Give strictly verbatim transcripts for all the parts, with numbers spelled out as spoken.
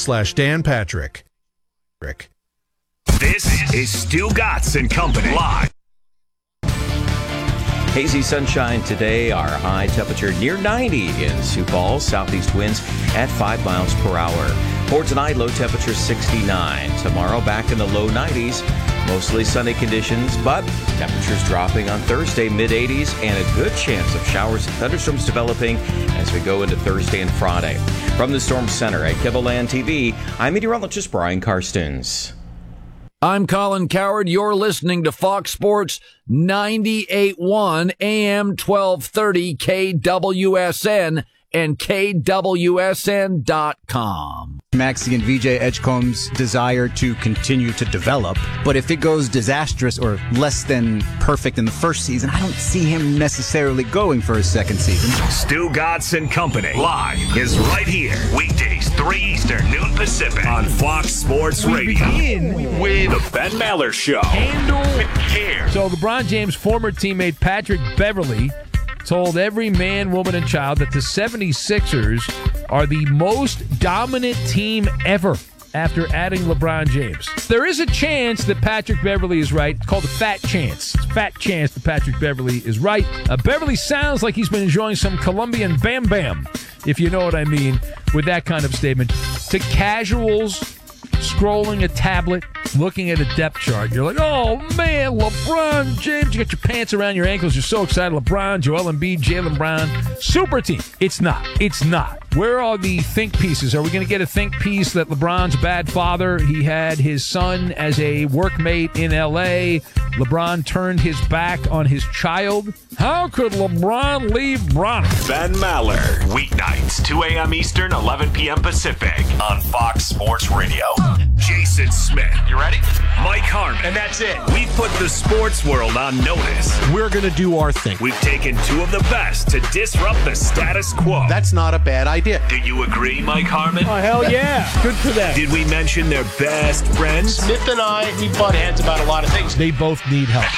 slash Dan Patrick. Rick. This is Stu Gatz and Company live. Hazy sunshine today. Our high temperature near ninety in Sioux Falls. Southeast winds at five miles per hour. For tonight, low temperature sixty-nine. Tomorrow, back in the low nineties. Mostly sunny conditions, but temperatures dropping on Thursday, mid eighties, and a good chance of showers and thunderstorms developing as we go into Thursday and Friday. From the Storm Center at Kibble T V, I'm meteorologist Brian Karstens. I'm Colin Coward. You're listening to Fox Sports ninety-eight point one A M twelve thirty K W S N and K W S N dot com. Maxey and V J Edgecombe's desire to continue to develop, but if it goes disastrous or less than perfect in the first season, I don't see him necessarily going for a second season. Stu Gatz and Company live is right here, weekdays three Eastern, noon Pacific on Fox Sports Radio. Begin with the Ben Maller Show. Handle with care. So LeBron James' former teammate Patrick Beverley told every man, woman, and child that the seventy-sixers are the most dominant team ever after adding LeBron James. There is a chance that Patrick Beverley is right. It's called a fat chance. It's a fat chance that Patrick Beverley is right. Uh, Beverley sounds like he's been enjoying some Colombian Bam Bam, if you know what I mean, with that kind of statement. To casuals scrolling a tablet, looking at a depth chart, you're like, oh, man, LeBron James. You got your pants around your ankles. You're so excited. LeBron, Joel Embiid, Jaylen Brown. Super team. It's not. It's not. Where are the think pieces? Are we going to get a think piece that LeBron's a bad father? He had his son as a workmate in L A. LeBron turned his back on his child. How could LeBron leave Bronny? Ben Maller, weeknights, two a.m. Eastern, eleven p.m. Pacific on Fox Sports Radio. Jason Smith. You ready? Mike Harmon. And that's it. We put the sports world on notice. We're going to do our thing. We've taken two of the best to disrupt the status quo. That's not a bad idea. Do you agree, Mike Harmon? Oh, hell yeah. Good for them. Did we mention their best friends? Smith and I, we butt heads about a lot of things. They both need help.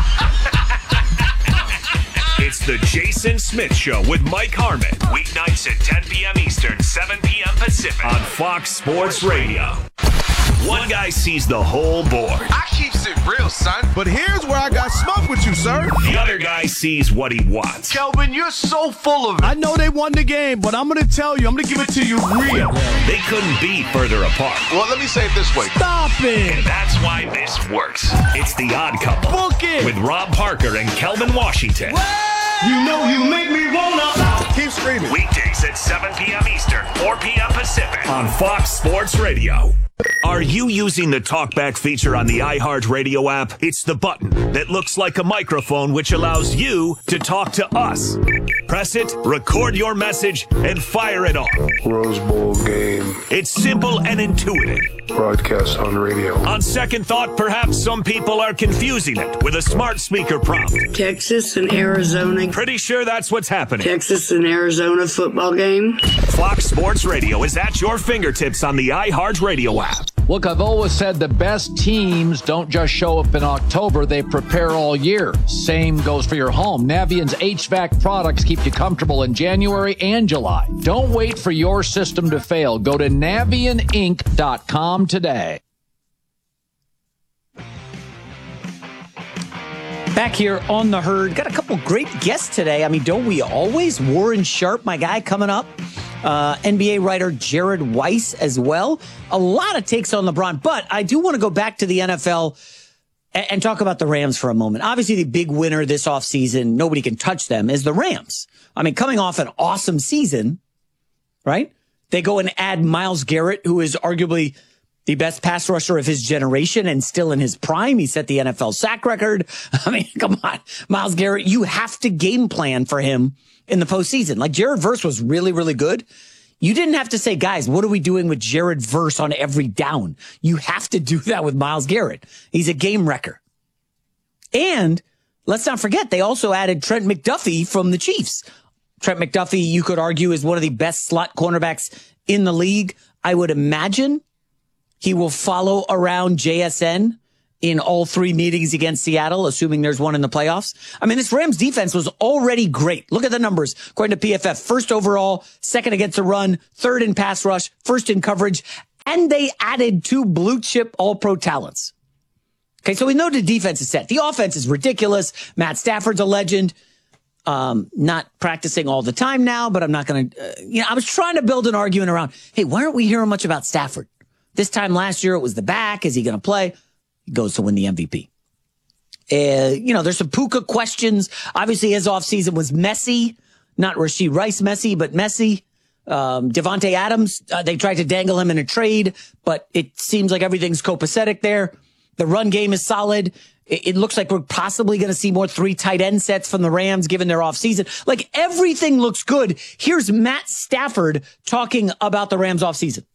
It's the Jason Smith Show with Mike Harmon. Weeknights at ten p.m. Eastern, seven p.m. Pacific on Fox Sports Radio. One guy sees the whole board. I keeps it real, son. But here's where I got smoke with you, sir. The other guy sees what he wants. Kelvin, you're so full of it. I know they won the game, but I'm going to tell you, I'm going to give it to you real. They couldn't be further apart. Well, let me say it this way. Stop it. And that's why this works. It's The Odd Couple. Book it. With Rob Parker and Kelvin Washington. What? You know you make me wanna. Keep screaming. Weekdays at seven p.m. Eastern, four p.m. Pacific on Fox Sports Radio. Are you using the TalkBack feature on the iHeartRadio app? It's the button that looks like a microphone which allows you to talk to us. Press it, record your message, and fire it off. Rose Bowl game. It's simple and intuitive. Broadcast on radio. On second thought, perhaps some people are confusing it with a smart speaker prompt. Texas and Arizona. Pretty sure that's what's happening. Texas and Arizona football game. Fox Sports Radio is at your fingertips on the iHeartRadio app. Look, I've always said the best teams don't just show up in October, they prepare all year. Same goes for your home. Navient's H V A C products keep you comfortable in January and July. Don't wait for your system to fail. Go to Navient Inc dot com today. Back here on The Herd. Got a couple great guests today. I mean, don't we always? Warren Sharp, my guy, coming up. Uh, N B A writer Jared Weiss as well. A lot of takes on LeBron, but I do want to go back to the N F L and, and talk about the Rams for a moment. Obviously, the big winner this offseason, nobody can touch them, is the Rams. I mean, coming off an awesome season, right? They go and add Myles Garrett, who is arguably the best pass rusher of his generation and still in his prime. He set the N F L sack record. I mean, come on. Myles Garrett, you have to game plan for him in the postseason. Like, Jared Verse was really, really good. You didn't have to say, guys, what are we doing with Jared Verse on every down? You have to do that with Myles Garrett. He's a game wrecker. And let's not forget, they also added Trent McDuffie from the Chiefs. Trent McDuffie, you could argue, is one of the best slot cornerbacks in the league. I would imagine he will follow around J S N in all three meetings against Seattle, assuming there's one in the playoffs. I mean, this Rams defense was already great. Look at the numbers. According to P F F, first overall, second against the run, third in pass rush, first in coverage. and they added two blue chip all-pro talents. Okay, so we know the defense is set. The offense is ridiculous. Matt Stafford's a legend. Um, not practicing all the time now, but I'm not going to, uh, you know, I was trying to build an argument around, hey, why aren't we hearing much about Stafford? This time last year, it was the back. Is he going to play? He goes to win the M V P. Uh, you know, there's some Puka questions. Obviously, his offseason was messy. Not Rashee Rice messy, but messy. Um, Devontae Adams, uh, they tried to dangle him in a trade, but it seems like everything's copacetic there. The run game is solid. It looks like we're possibly going to see more three tight end sets from the Rams given their offseason. Like, everything looks good. Here's Matt Stafford talking about the Rams offseason.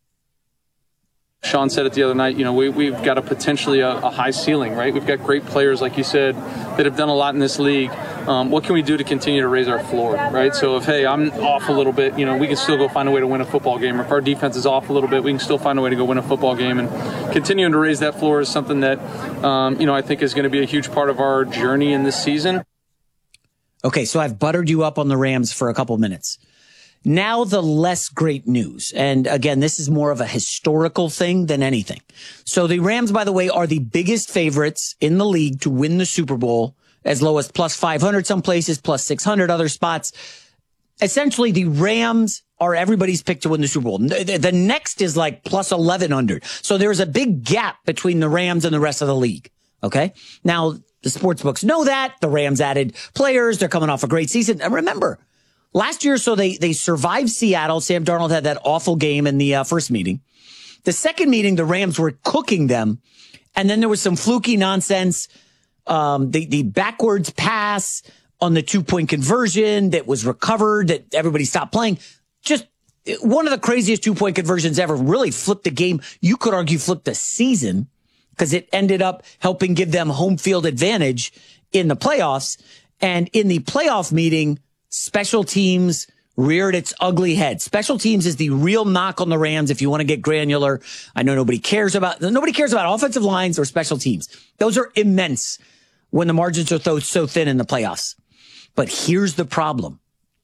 Sean said it the other night, you know, we, we've got a potentially a, a high ceiling, right? We've got great players, like you said, that have done a lot in this league. Um, what can we do to continue to raise our floor, right? So if, hey, I'm off a little bit, you know, we can still go find a way to win a football game. Or if our defense is off a little bit, we can still find a way to go win a football game. And continuing to raise that floor is something that, um, you know, I think is going to be a huge part of our journey in this season. Okay, so I've buttered you up on the Rams for a couple minutes. Now the less great news. And again, this is more of a historical thing than anything. So the Rams, by the way, are the biggest favorites in the league to win the Super Bowl, as low as plus five hundred some places, plus six hundred other spots. Essentially, the Rams are everybody's pick to win the Super Bowl. The next is like plus eleven hundred. So there's a big gap between the Rams and the rest of the league. Okay. Now the sports books know that. The Rams added players. They're coming off a great season. And remember, last year, so they, they survived Seattle. Sam Darnold had that awful game in the uh, first meeting. The second meeting, the Rams were cooking them. And then there was some fluky nonsense. Um, the, the backwards pass on the two point conversion that was recovered, that everybody stopped playing. Just one of the craziest two point conversions ever. Really flipped the game. You could argue flipped the season, because it ended up helping give them home field advantage in the playoffs. And in the playoff meeting, special teams reared its ugly head. Special teams is the real knock on the Rams. If you want to get granular, I know nobody cares about, nobody cares about offensive lines or special teams. Those are immense when the margins are th- so thin in the playoffs. But here's the problem.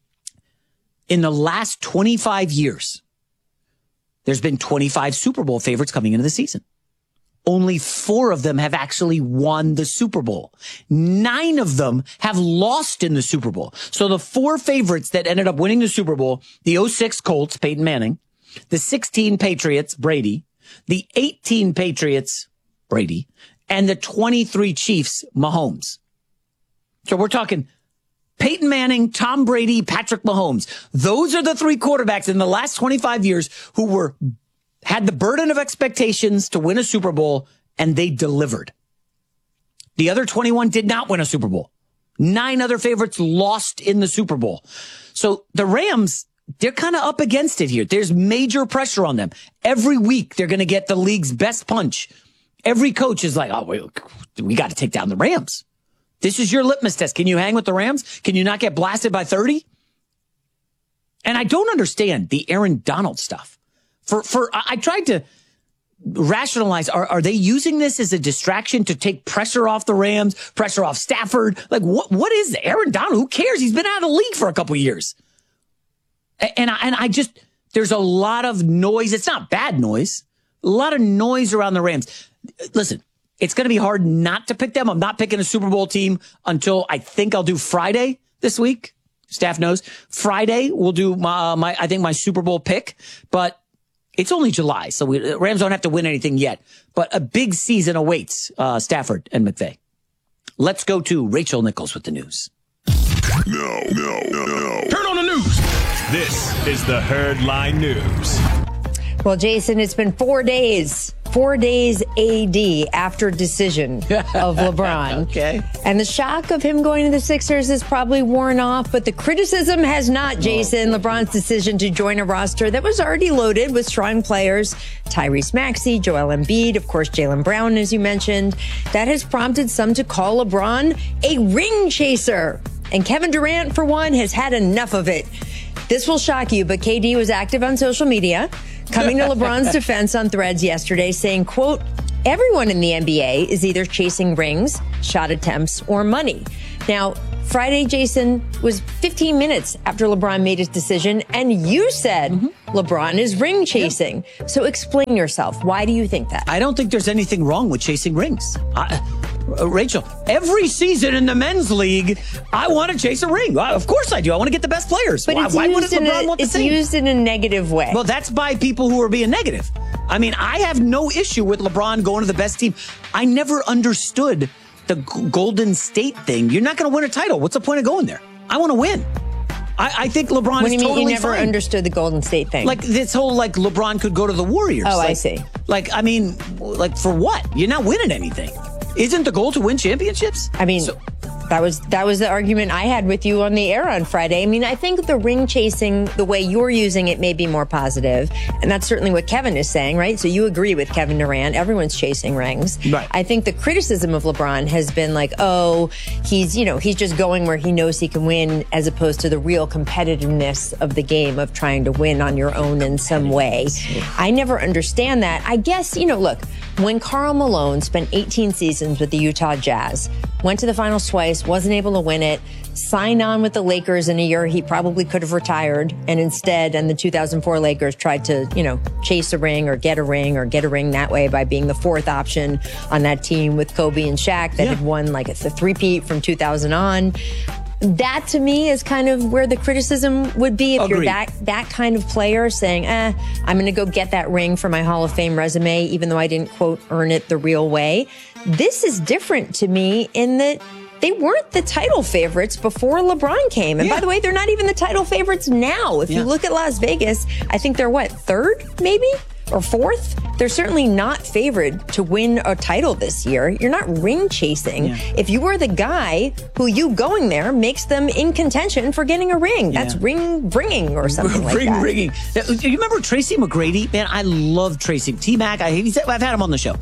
In the last twenty-five years, there's been twenty-five Super Bowl favorites coming into the season. Only four of them have actually won the Super Bowl. Nine of them have lost in the Super Bowl. So the four favorites that ended up winning the Super Bowl, the oh six Colts, Peyton Manning, the sixteen Patriots, Brady, the eighteen Patriots, Brady, and the twenty-three Chiefs, Mahomes. So we're talking Peyton Manning, Tom Brady, Patrick Mahomes. Those are the three quarterbacks in the last twenty-five years who were had the burden of expectations to win a Super Bowl, and they delivered. The other twenty-one did not win a Super Bowl. Nine other favorites lost in the Super Bowl. So the Rams, they're kind of up against it here. There's major pressure on them. Every week, they're going to get the league's best punch. Every coach is like, oh, we, we got to take down the Rams. This is your litmus test. Can you hang with the Rams? Can you not get blasted by thirty? And I don't understand the Aaron Donald stuff. For, for, I tried to rationalize, are, are they using this as a distraction to take pressure off the Rams, pressure off Stafford? Like, what, what is Aaron Donald? Who cares? He's been out of the league for a couple years. And I, and I just, there's a lot of noise. It's not bad noise. A lot of noise around the Rams. Listen, it's going to be hard not to pick them. I'm not picking a Super Bowl team until I think I'll do Friday this week. Staff knows. Friday, we'll do my, my I think my Super Bowl pick. But it's only July, so we, Rams don't have to win anything yet. But a big season awaits uh, Stafford and McVay. Let's go to Rachel Nichols with the news. No, no, no, no. Turn on the news. This is the Herd Line News. Well, Jason, it's been four days. Four days A D after decision of LeBron. Okay. And the shock of him going to the Sixers is probably worn off, but the criticism has not, Jason. Oh. LeBron's decision to join a roster that was already loaded with strong players, Tyrese Maxey, Joel Embiid, of course, Jaylen Brown, as you mentioned, that has prompted some to call LeBron a ring chaser. And Kevin Durant, for one, has had enough of it. This will shock you, but K D was active on social media, coming to LeBron's defense on Threads yesterday, saying, quote, everyone in the N B A is either chasing rings, shot attempts, or money. Now, Friday, Jason, was fifteen minutes after LeBron made his decision, and you said mm-hmm. LeBron is ring chasing. Yeah. So explain yourself. Why do you think that? I don't think there's anything wrong with chasing rings. I, uh, Rachel, every season in the men's league, I want to chase a ring. Well, of course I do. I want to get the best players. But why it's why used wouldn't LeBron in a, want the it's same? used in a negative way. Well, that's by people who are being negative. I mean, I have no issue with LeBron going to the best team. I never understood the G- Golden State thing. You're not going to win a title. What's the point of going there? I want to win. I, I think LeBron what is do you mean totally you never fine. understood the Golden State thing? Like this whole like LeBron could go to the Warriors. Oh, like, I see. Like, I mean, like for what? You're not winning anything. Isn't the goal to win championships? I mean, so, that was that was the argument I had with you on the air on Friday. I mean, I think the ring chasing, the way you're using it, may be more positive, and that's certainly what Kevin is saying, right? So you agree with Kevin Durant? Everyone's chasing rings. Right. I think the criticism of LeBron has been like, oh, he's you know he's just going where he knows he can win, as opposed to the real competitiveness of the game of trying to win on your own in some way. I never understand that. I guess you know, look, when Karl Malone spent eighteen seasons with the Utah Jazz, went to the finals twice, wasn't able to win it, signed on with the Lakers in a year he probably could have retired, and instead, and the two thousand four Lakers tried to, you know, chase a ring or get a ring or get a ring that way by being the fourth option on that team with Kobe and Shaq that yeah. had won like a three-peat from two thousand on. That to me is kind of where the criticism would be if Agreed. you're that that kind of player saying, eh, I'm going to go get that ring for my Hall of Fame resume, even though I didn't, quote, earn it the real way. This is different to me in that they weren't the title favorites before LeBron came. And yeah. by the way, they're not even the title favorites now. If yeah. you look at Las Vegas, I think they're what, third maybe? Or fourth? They're certainly not favored to win a title this year. You're not ring chasing. Yeah. If you were the guy who you going there makes them in contention for getting a ring. Yeah. That's ring bringing or something like ring that. Ring ringing. You remember Tracy McGrady? Man, I love Tracy. T-Mac, I, he's, I've had him on the show.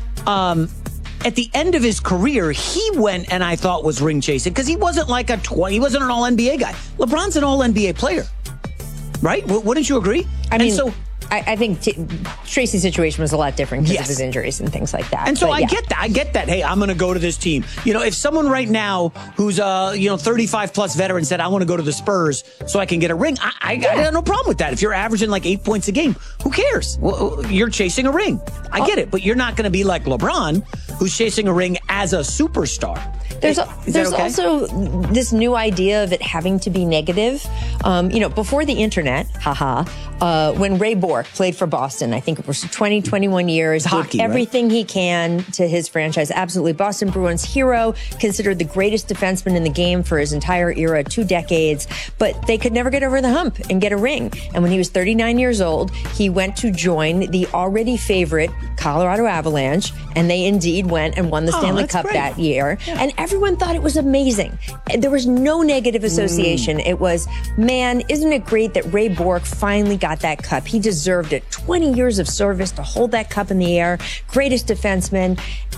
Um, at the end of his career, he went and I thought was ring chasing because he wasn't like a twenty. He wasn't an all N B A guy. LeBron's an all N B A player. Right? W- wouldn't you agree? I mean, and so I, I think t- Tracy's situation was a lot different because yes. of his injuries and things like that. And so but, I yeah. get that. I get that. Hey, I'm going to go to this team. You know, if someone right now who's a you know thirty-five plus veteran said, I want to go to the Spurs so I can get a ring, I, I, yeah. I have no problem with that. If you're averaging like eight points a game, who cares? Well, you're chasing a ring. I get it, but you're not going to be like LeBron, who's chasing a ring as a superstar. There's a, there's okay? also this new idea of it having to be negative. Um, you know, before the internet, haha, uh, when Ray Bourque played for Boston, I think it was twenty, twenty-one years, hockey, did everything right? he can to his franchise. Absolutely. Boston Bruins hero, considered the greatest defenseman in the game for his entire era, two decades, but they could never get over the hump and get a ring. And when he was thirty-nine years old, he went to join the already favorite Colorado Avalanche, and they indeed went and won the oh, Stanley Cup great. that year. Yeah. And everyone thought it was amazing. There was no negative association. Mm. It was, man, isn't it great that Ray Bourque finally got that cup? He deserved it. twenty years of service to hold that cup in the air. Greatest defenseman.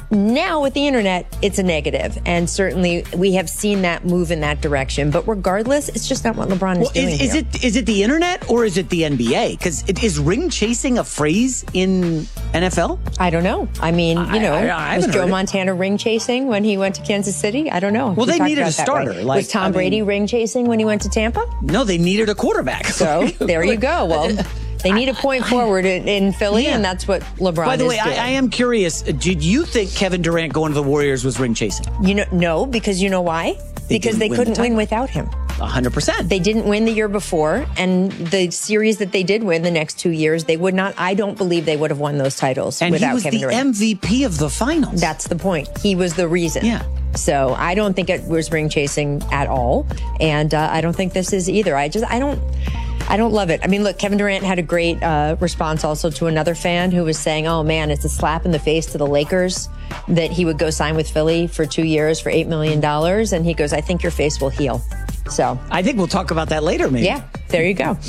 Now with the internet, it's a negative. And certainly we have seen that move in that direction. But regardless, it's just not what LeBron is well, doing is, is here. it is it the internet or is it the N B A? Because is ring chasing a phrase in N F L? I don't know. I mean, you know, I, I, I was Joe it. Montana ring chasing when he went to Kansas City? I don't know. Well, we they needed a that, starter. Right? Like, was Tom I Brady mean, ring chasing when he went to Tampa? No, they needed a quarterback. So there you go. Well, they need a point forward in, in Philly, yeah. and that's what LeBron By the is way, doing. I, I am curious. Did you think Kevin Durant going to the Warriors was ring chasing? You know, no, because you know why? They because they win couldn't the win without him. one hundred percent. They didn't win the year before, and the series that they did win the next two years, they would not, I don't believe they would have won those titles and without he was Kevin the Durant. M V P of the finals. That's the point. He was the reason. Yeah. So I don't think it was ring chasing at all. And uh, I don't think this is either. I just, I don't, I don't love it. I mean, look, Kevin Durant had a great uh, response also to another fan who was saying, oh man, it's a slap in the face to the Lakers that he would go sign with Philly for two years for eight million dollars. And he goes, I think your face will heal. So I think we'll talk about that later, maybe. Yeah, there you go.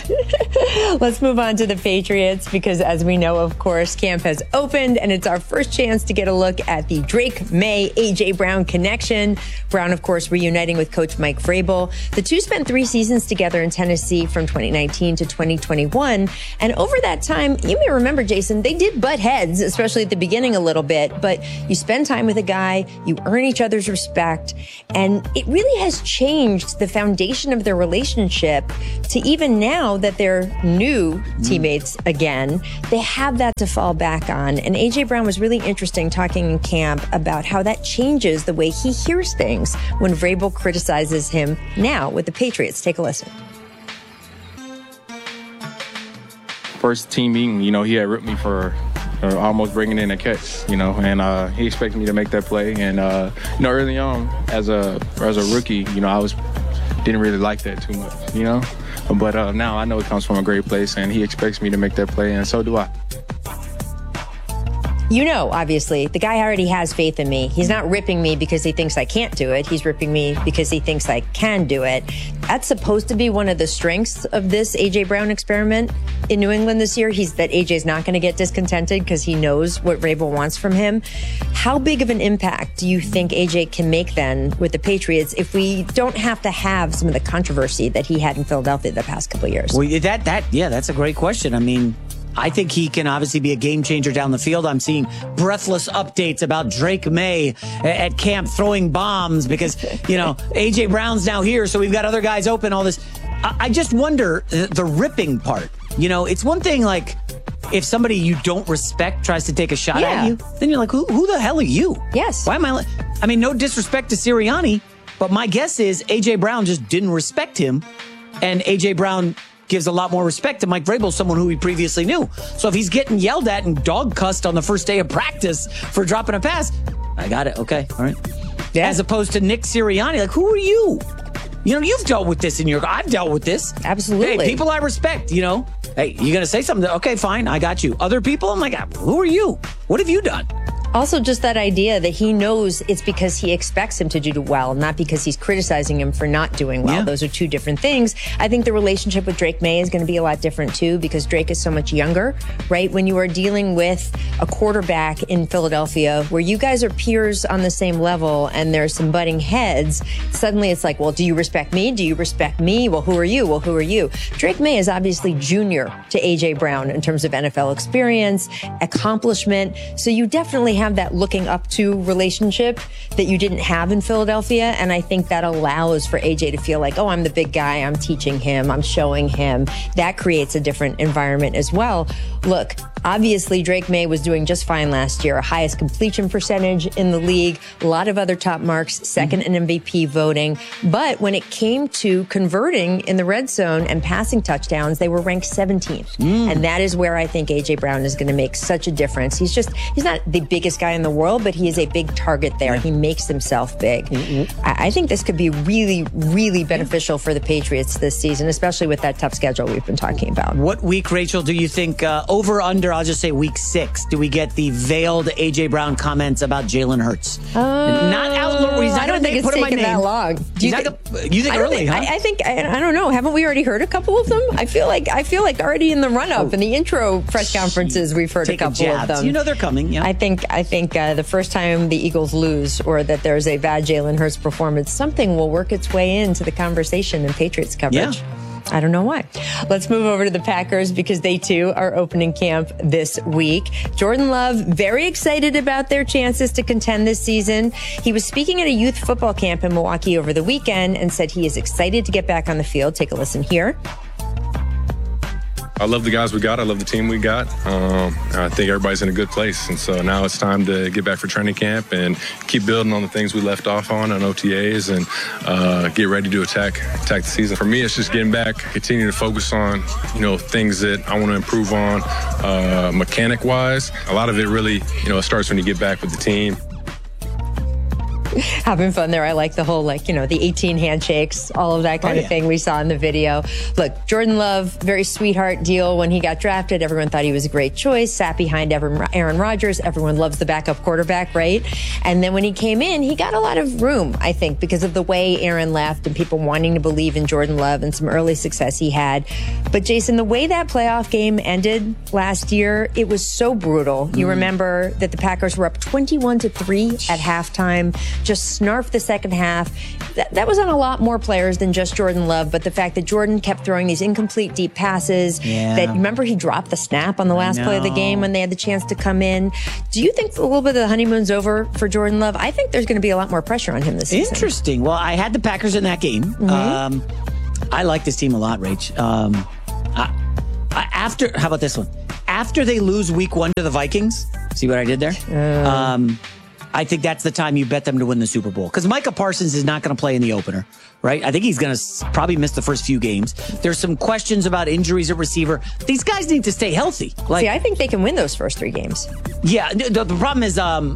Let's move on to the Patriots because, as we know, of course, camp has opened and it's our first chance to get a look at the Drake May A J Brown connection. Brown, of course, reuniting with Coach Mike Vrabel. The two spent three seasons together in Tennessee from twenty nineteen to twenty twenty-one. And over that time, you may remember, Jason, they did butt heads, especially at the beginning a little bit. But you spend time with a guy, you earn each other's respect, and it really has changed the foundation of their relationship to even now that they're new teammates again, they have that to fall back on. And A J Brown was really interesting talking in camp about how that changes the way he hears things when Vrabel criticizes him now with the Patriots. Take a listen. First team meeting, you know, he had ripped me for uh, almost bringing in a catch, you know, and uh, he expected me to make that play. And, uh, you know, early on, as a as a rookie, you know, I was didn't really like that too much, you know. But uh, now I know it comes from a great place, and he expects me to make that play, and so do I. You know, obviously, the guy already has faith in me. He's not ripping me because he thinks I can't do it. He's ripping me because he thinks I can do it. That's supposed to be one of the strengths of this A J Brown experiment in New England this year. He's that A J's not going to get discontented because he knows what Vrabel wants from him. How big of an impact do you think A J can make then with the Patriots if we don't have to have some of the controversy that he had in Philadelphia the past couple of years? Well, that that yeah, that's a great question. I mean, I think he can obviously be a game changer down the field. I'm seeing breathless updates about Drake May at camp throwing bombs because, you know, A J Brown's now here, so we've got other guys open, all this. I just wonder the ripping part. You know, it's one thing like if somebody you don't respect tries to take a shot Yeah. at you, then you're like, who, who the hell are you? Yes. Why am I? Li-? I mean, no disrespect to Sirianni, but my guess is A J Brown just didn't respect him, and A J Brown gives a lot more respect to Mike Vrabel, someone who he previously knew. So if he's getting yelled at and dog cussed on the first day of practice for dropping a pass, I got it. Okay. All right. Yeah. As opposed to Nick Sirianni, like, who are you? You know, you've dealt with this in your, I've dealt with this. Absolutely. Hey, people I respect, you know. Hey, you going to say something? Okay, fine. I got you. Other people, I'm like, who are you? What have you done? Also, just that idea that he knows it's because he expects him to do well, not because he's criticizing him for not doing well. Yeah. Those are two different things. I think the relationship with Drake May is going to be a lot different, too, because Drake is so much younger, right? When you are dealing with a quarterback in Philadelphia where you guys are peers on the same level and there's some butting heads, suddenly it's like, well, do you respect me? Do you respect me? Well, who are you? Well, who are you? Drake May is obviously junior to A J Brown in terms of N F L experience, accomplishment. So you definitely have that looking up to relationship that you didn't have in Philadelphia. And I think that allows for A J to feel like, oh, I'm the big guy. I'm teaching him. I'm showing him. That creates a different environment as well. Look, obviously Drake May was doing just fine last year. Highest completion percentage in the league. A lot of other top marks, second in M V P voting. But when it came to converting in the red zone and passing touchdowns, they were ranked seventeenth. Mm. And that is where I think A J Brown is going to make such a difference. He's just, he's not the biggest guy in the world, but he is a big target there. Yeah. He makes himself big. Mm-hmm. I, I think this could be really, really beneficial for the Patriots this season, especially with that tough schedule we've been talking about. What week, Rachel, do you think, uh, over, under, I'll just say week six, do we get the veiled A J Brown comments about Jalen Hurts? Uh, not out. He's not I don't think it's taken that long. Do you, th- th- you think I early, think, huh? I, I think, I, I don't know. Haven't we already heard a couple of them? I feel like, I feel like already in the run-up, oh. in the intro press conferences, we've heard Take a couple a of them. You know they're coming, yeah. I think, I think uh, the first time the Eagles lose or that there's a bad Jalen Hurts performance, something will work its way into the conversation in Patriots coverage. Yeah. I don't know why. Let's move over to the Packers because they too are opening camp this week. Jordan Love, very excited about their chances to contend this season. He was speaking at a youth football camp in Milwaukee over the weekend and said he is excited to get back on the field. Take a listen here. I love the guys we got. I love the team we got. Um, I think everybody's in a good place. And so now it's time to get back for training camp and keep building on the things we left off on on O T As and uh, get ready to attack attack the season. For me, it's just getting back, continuing to focus on, you know, things that I want to improve on uh, mechanic-wise. A lot of it really, you know, it starts when you get back with the team. Having fun there. I like the whole, like, you know, the eighteen handshakes, all of that kind oh, of yeah. thing we saw in the video. Look, Jordan Love, very sweetheart deal when he got drafted. Everyone thought he was a great choice. Sat behind Aaron Rodgers. Everyone loves the backup quarterback, right? And then when he came in, he got a lot of room, I think, because of the way Aaron left and people wanting to believe in Jordan Love and some early success he had. But Jason, the way that playoff game ended last year, it was so brutal. You mm. remember that the Packers were up twenty-one to three at halftime. Just snarfed the second half. That, that was on a lot more players than just Jordan Love, but the fact that Jordan kept throwing these incomplete deep passes, yeah. that, remember he dropped the snap on the last play of the game when they had the chance to come in. Do you think a little bit of the honeymoon's over for Jordan Love? I think there's going to be a lot more pressure on him this season. Interesting. Well, I had the Packers in that game. Mm-hmm. Um, I like this team a lot, Rach. Um, I, I, after, how about this one? After they lose week one to the Vikings, see what I did there? Uh, um, I think that's the time you bet them to win the Super Bowl. Because Micah Parsons is not going to play in the opener, right? I think he's going to probably miss the first few games. There's some questions about injuries at receiver. These guys need to stay healthy. Like, see, I think they can win those first three games. Yeah, the, the problem is um,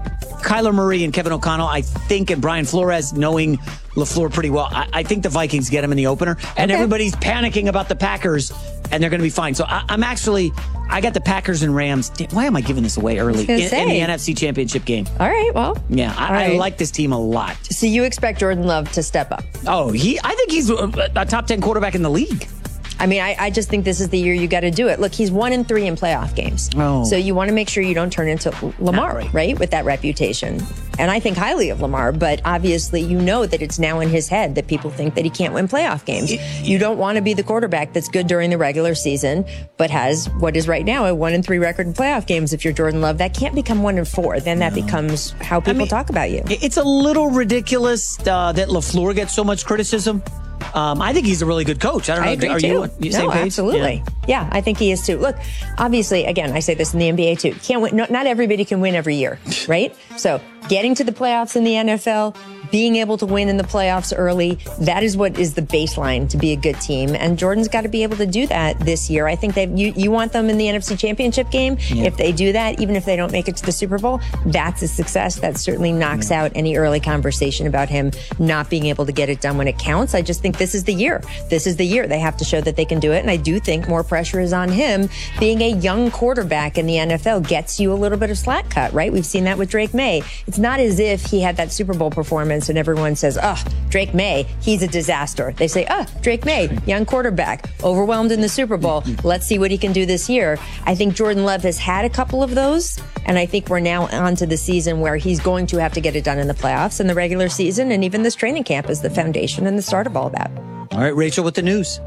Kyler Murray and Kevin O'Connell, I think, and Brian Flores, knowing LaFleur pretty well, I, I think the Vikings get him in the opener. And okay. everybody's panicking about the Packers, and they're going to be fine. So I, I'm actually... I got the Packers and Rams. Why am I giving this away early in, in the N F C Championship game? All right, well. Yeah, I, right. I like this team a lot. So you expect Jordan Love to step up? Oh, he. I think he's a, a top ten quarterback in the league. I mean, I, I just think this is the year you got to do it. Look, he's one and three in playoff games. Oh. So you want to make sure you don't turn into Lamar, right. right, with that reputation. And I think highly of Lamar, but obviously you know that it's now in his head that people think that he can't win playoff games. It, you don't want to be the quarterback that's good during the regular season, but has what is right now a one and three record in playoff games. If you're Jordan Love, that can't become one and four. Then that no. becomes how people I mean, talk about you. It's a little ridiculous uh, that LaFleur gets so much criticism. Um, I think he's a really good coach. I don't know. I agree are too. you, you same no, page? Absolutely. Yeah. yeah, I think he is too. Look, obviously, again, I say this in the N B A too. Can't win. No, not everybody can win every year, right? So getting to the playoffs in the N F L, being able to win in the playoffs early, that is what is the baseline to be a good team. And Jordan's got to be able to do that this year. I think that you, you want them in the N F C Championship game. Yeah. If they do that, even if they don't make it to the Super Bowl, that's a success. That certainly knocks yeah. out any early conversation about him not being able to get it done when it counts. I just think this is the year. This is the year. They have to show that they can do it. And I do think more pressure is on him. Being a young quarterback in the N F L gets you a little bit of slack cut, right? We've seen that with Drake May. It's not as if he had that Super Bowl performance and everyone says, oh, Drake May, he's a disaster. They say, oh, Drake May, young quarterback, overwhelmed in the Super Bowl. Let's see what he can do this year. I think Jordan Love has had a couple of those, and I think we're now on to the season where he's going to have to get it done in the playoffs and the regular season, and even this training camp is the foundation and the start of all that. All right, Rachel, with the news.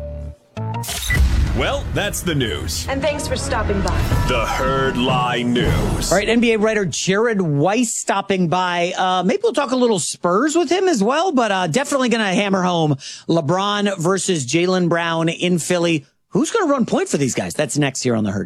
Well, that's the news. And thanks for stopping by. The Herd Lie News. All right, N B A writer Jared Weiss stopping by. Uh, maybe we'll talk a little Spurs with him as well, but uh, definitely going to hammer home LeBron versus Jaylen Brown in Philly. Who's going to run point for these guys? That's next here on The Herd.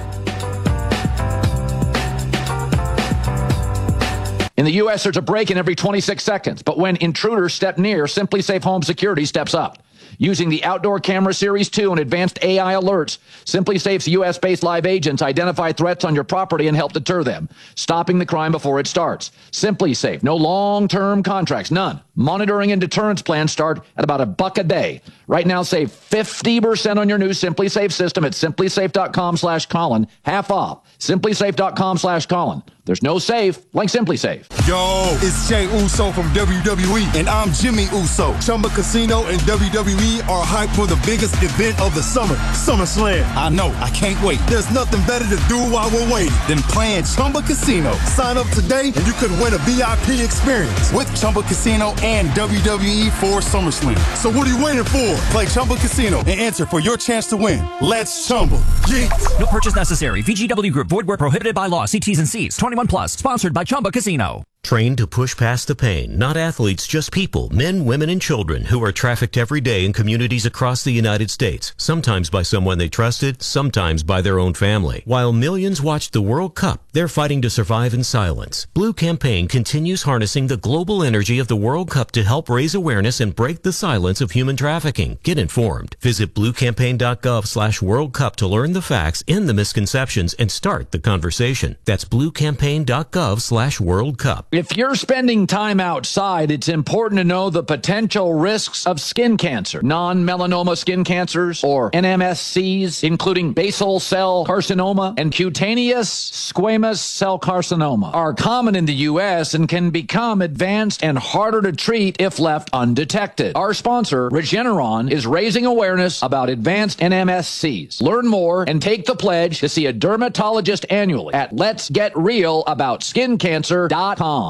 In the U S, there's a break-in every twenty-six seconds, but when intruders step near, Simply Safe Home Security steps up. Using the Outdoor Camera Series two and advanced A I alerts, Simply Safe's U S-based live agents identify threats on your property and help deter them, stopping the crime before it starts. Simply Safe, no long-term contracts, none. Monitoring and deterrence plans start at about a buck a day. Right now, save fifty percent on your new Simply Safe system at simplysafe.com slash Colin, half off. simplysafe.com slash Colin. There's no safe like Simply Safe. Yo, it's Jey Uso from W W E, and I'm Jimmy Uso. Chumba Casino and W W E are hyped for the biggest event of the summer, SummerSlam. I know, I can't wait. There's nothing better to do while we're waiting than playing Chumba Casino. Sign up today and you could win a V I P experience with Chumba Casino and W W E for SummerSlam. So what are you waiting for? Play Chumba Casino and enter for your chance to win. Let's Chumba. Yeah. No purchase necessary. V G W Group. Void where prohibited by law. See T's and C's. twenty-one plus. Sponsored by Chumba Casino. Trained to push past the pain, not athletes, just people, men, women, and children who are trafficked every day in communities across the United States, sometimes by someone they trusted, sometimes by their own family. While millions watch the World Cup, they're fighting to survive in silence. Blue Campaign continues harnessing the global energy of the World Cup to help raise awareness and break the silence of human trafficking. Get informed. Visit bluecampaign.gov slash World Cup to learn the facts, end the misconceptions, and start the conversation. That's bluecampaign.gov slash World Cup. If you're spending time outside, it's important to know the potential risks of skin cancer. Non-melanoma skin cancers, or N M S Cs, including basal cell carcinoma and cutaneous squamous cell carcinoma, are common in the U S and can become advanced and harder to treat if left undetected. Our sponsor, Regeneron, is raising awareness about advanced N M S Cs. Learn more and take the pledge to see a dermatologist annually at lets get real about skin cancer dot com.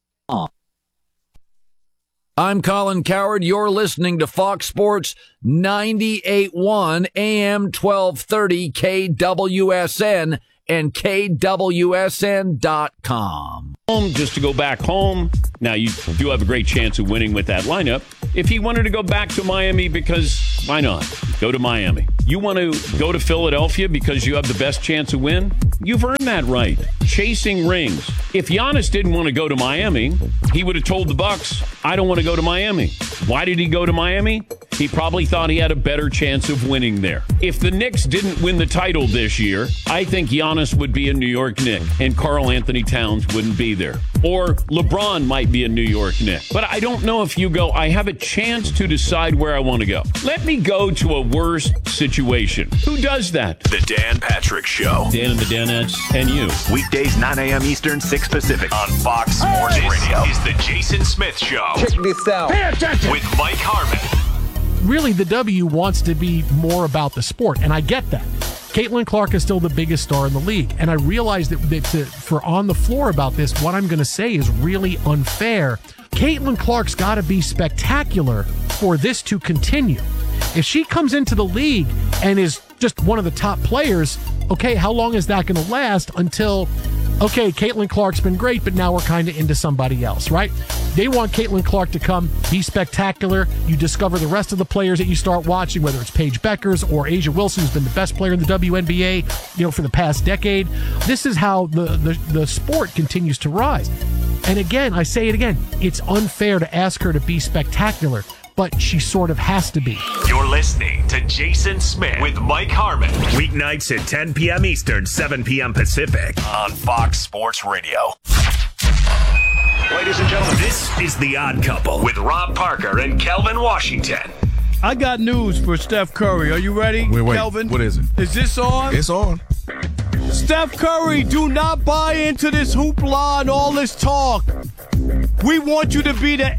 I'm Colin Cowherd. You're listening to Fox Sports ninety-eight point one A M twelve thirty K W S N and K W S N dot com. Just to go back home. Now, you do have a great chance of winning with that lineup If he wanted to go back to Miami, because why not? Go to Miami. You want to go to Philadelphia because you have the best chance to win? You've earned that right. Chasing rings. If Giannis didn't want to go to Miami, he would have told the Bucks, I don't want to go to Miami. Why did he go to Miami? He probably thought he had a better chance of winning there. If the Knicks didn't win the title this year, I think Giannis would be a New York Knick and Karl Anthony Towns wouldn't be there. Or LeBron might be a New York Knick. But I don't know if you go, I have a chance to decide where I want to go. Let me go to a worse situation. Who does that? The Dan Patrick Show. Dan and the Danettes and you. Weekdays, nine a.m. Eastern, six Pacific on Fox Sports This Radio. This is the Jason Smith Show. Check this out. Pay attention. With Mike Harmon. Really, the W wants to be more about the sport, and I get that. Caitlin Clark is still the biggest star in the league, and I realize that, that to, for On the Floor about this, what I'm going to say is really unfair. Caitlin Clark's got to be spectacular for this to continue. If she comes into the league and is just one of the top players, okay, how long is that going to last until, okay, Caitlin Clark's been great, but now we're kind of into somebody else, right? They want Caitlin Clark to come, be spectacular. You discover the rest of the players that you start watching, whether it's Paige Beckers or Asia Wilson, who's been the best player in the W N B A, you know, for the past decade. This is how the, the, the sport continues to rise. And again, I say it again, it's unfair to ask her to be spectacular, but she sort of has to be. You're listening to Jason Smith with Mike Harmon. Weeknights at ten p.m. Eastern, seven p.m. Pacific on Fox Sports Radio. Ladies and gentlemen, this is The Odd Couple with Rob Parker and Kelvin Washington. I got news for Steph Curry. Are you ready, wait, wait. Kelvin? What is it? Is this on? It's on. Steph Curry, do not buy into this hoopla and all this talk. We want you to be the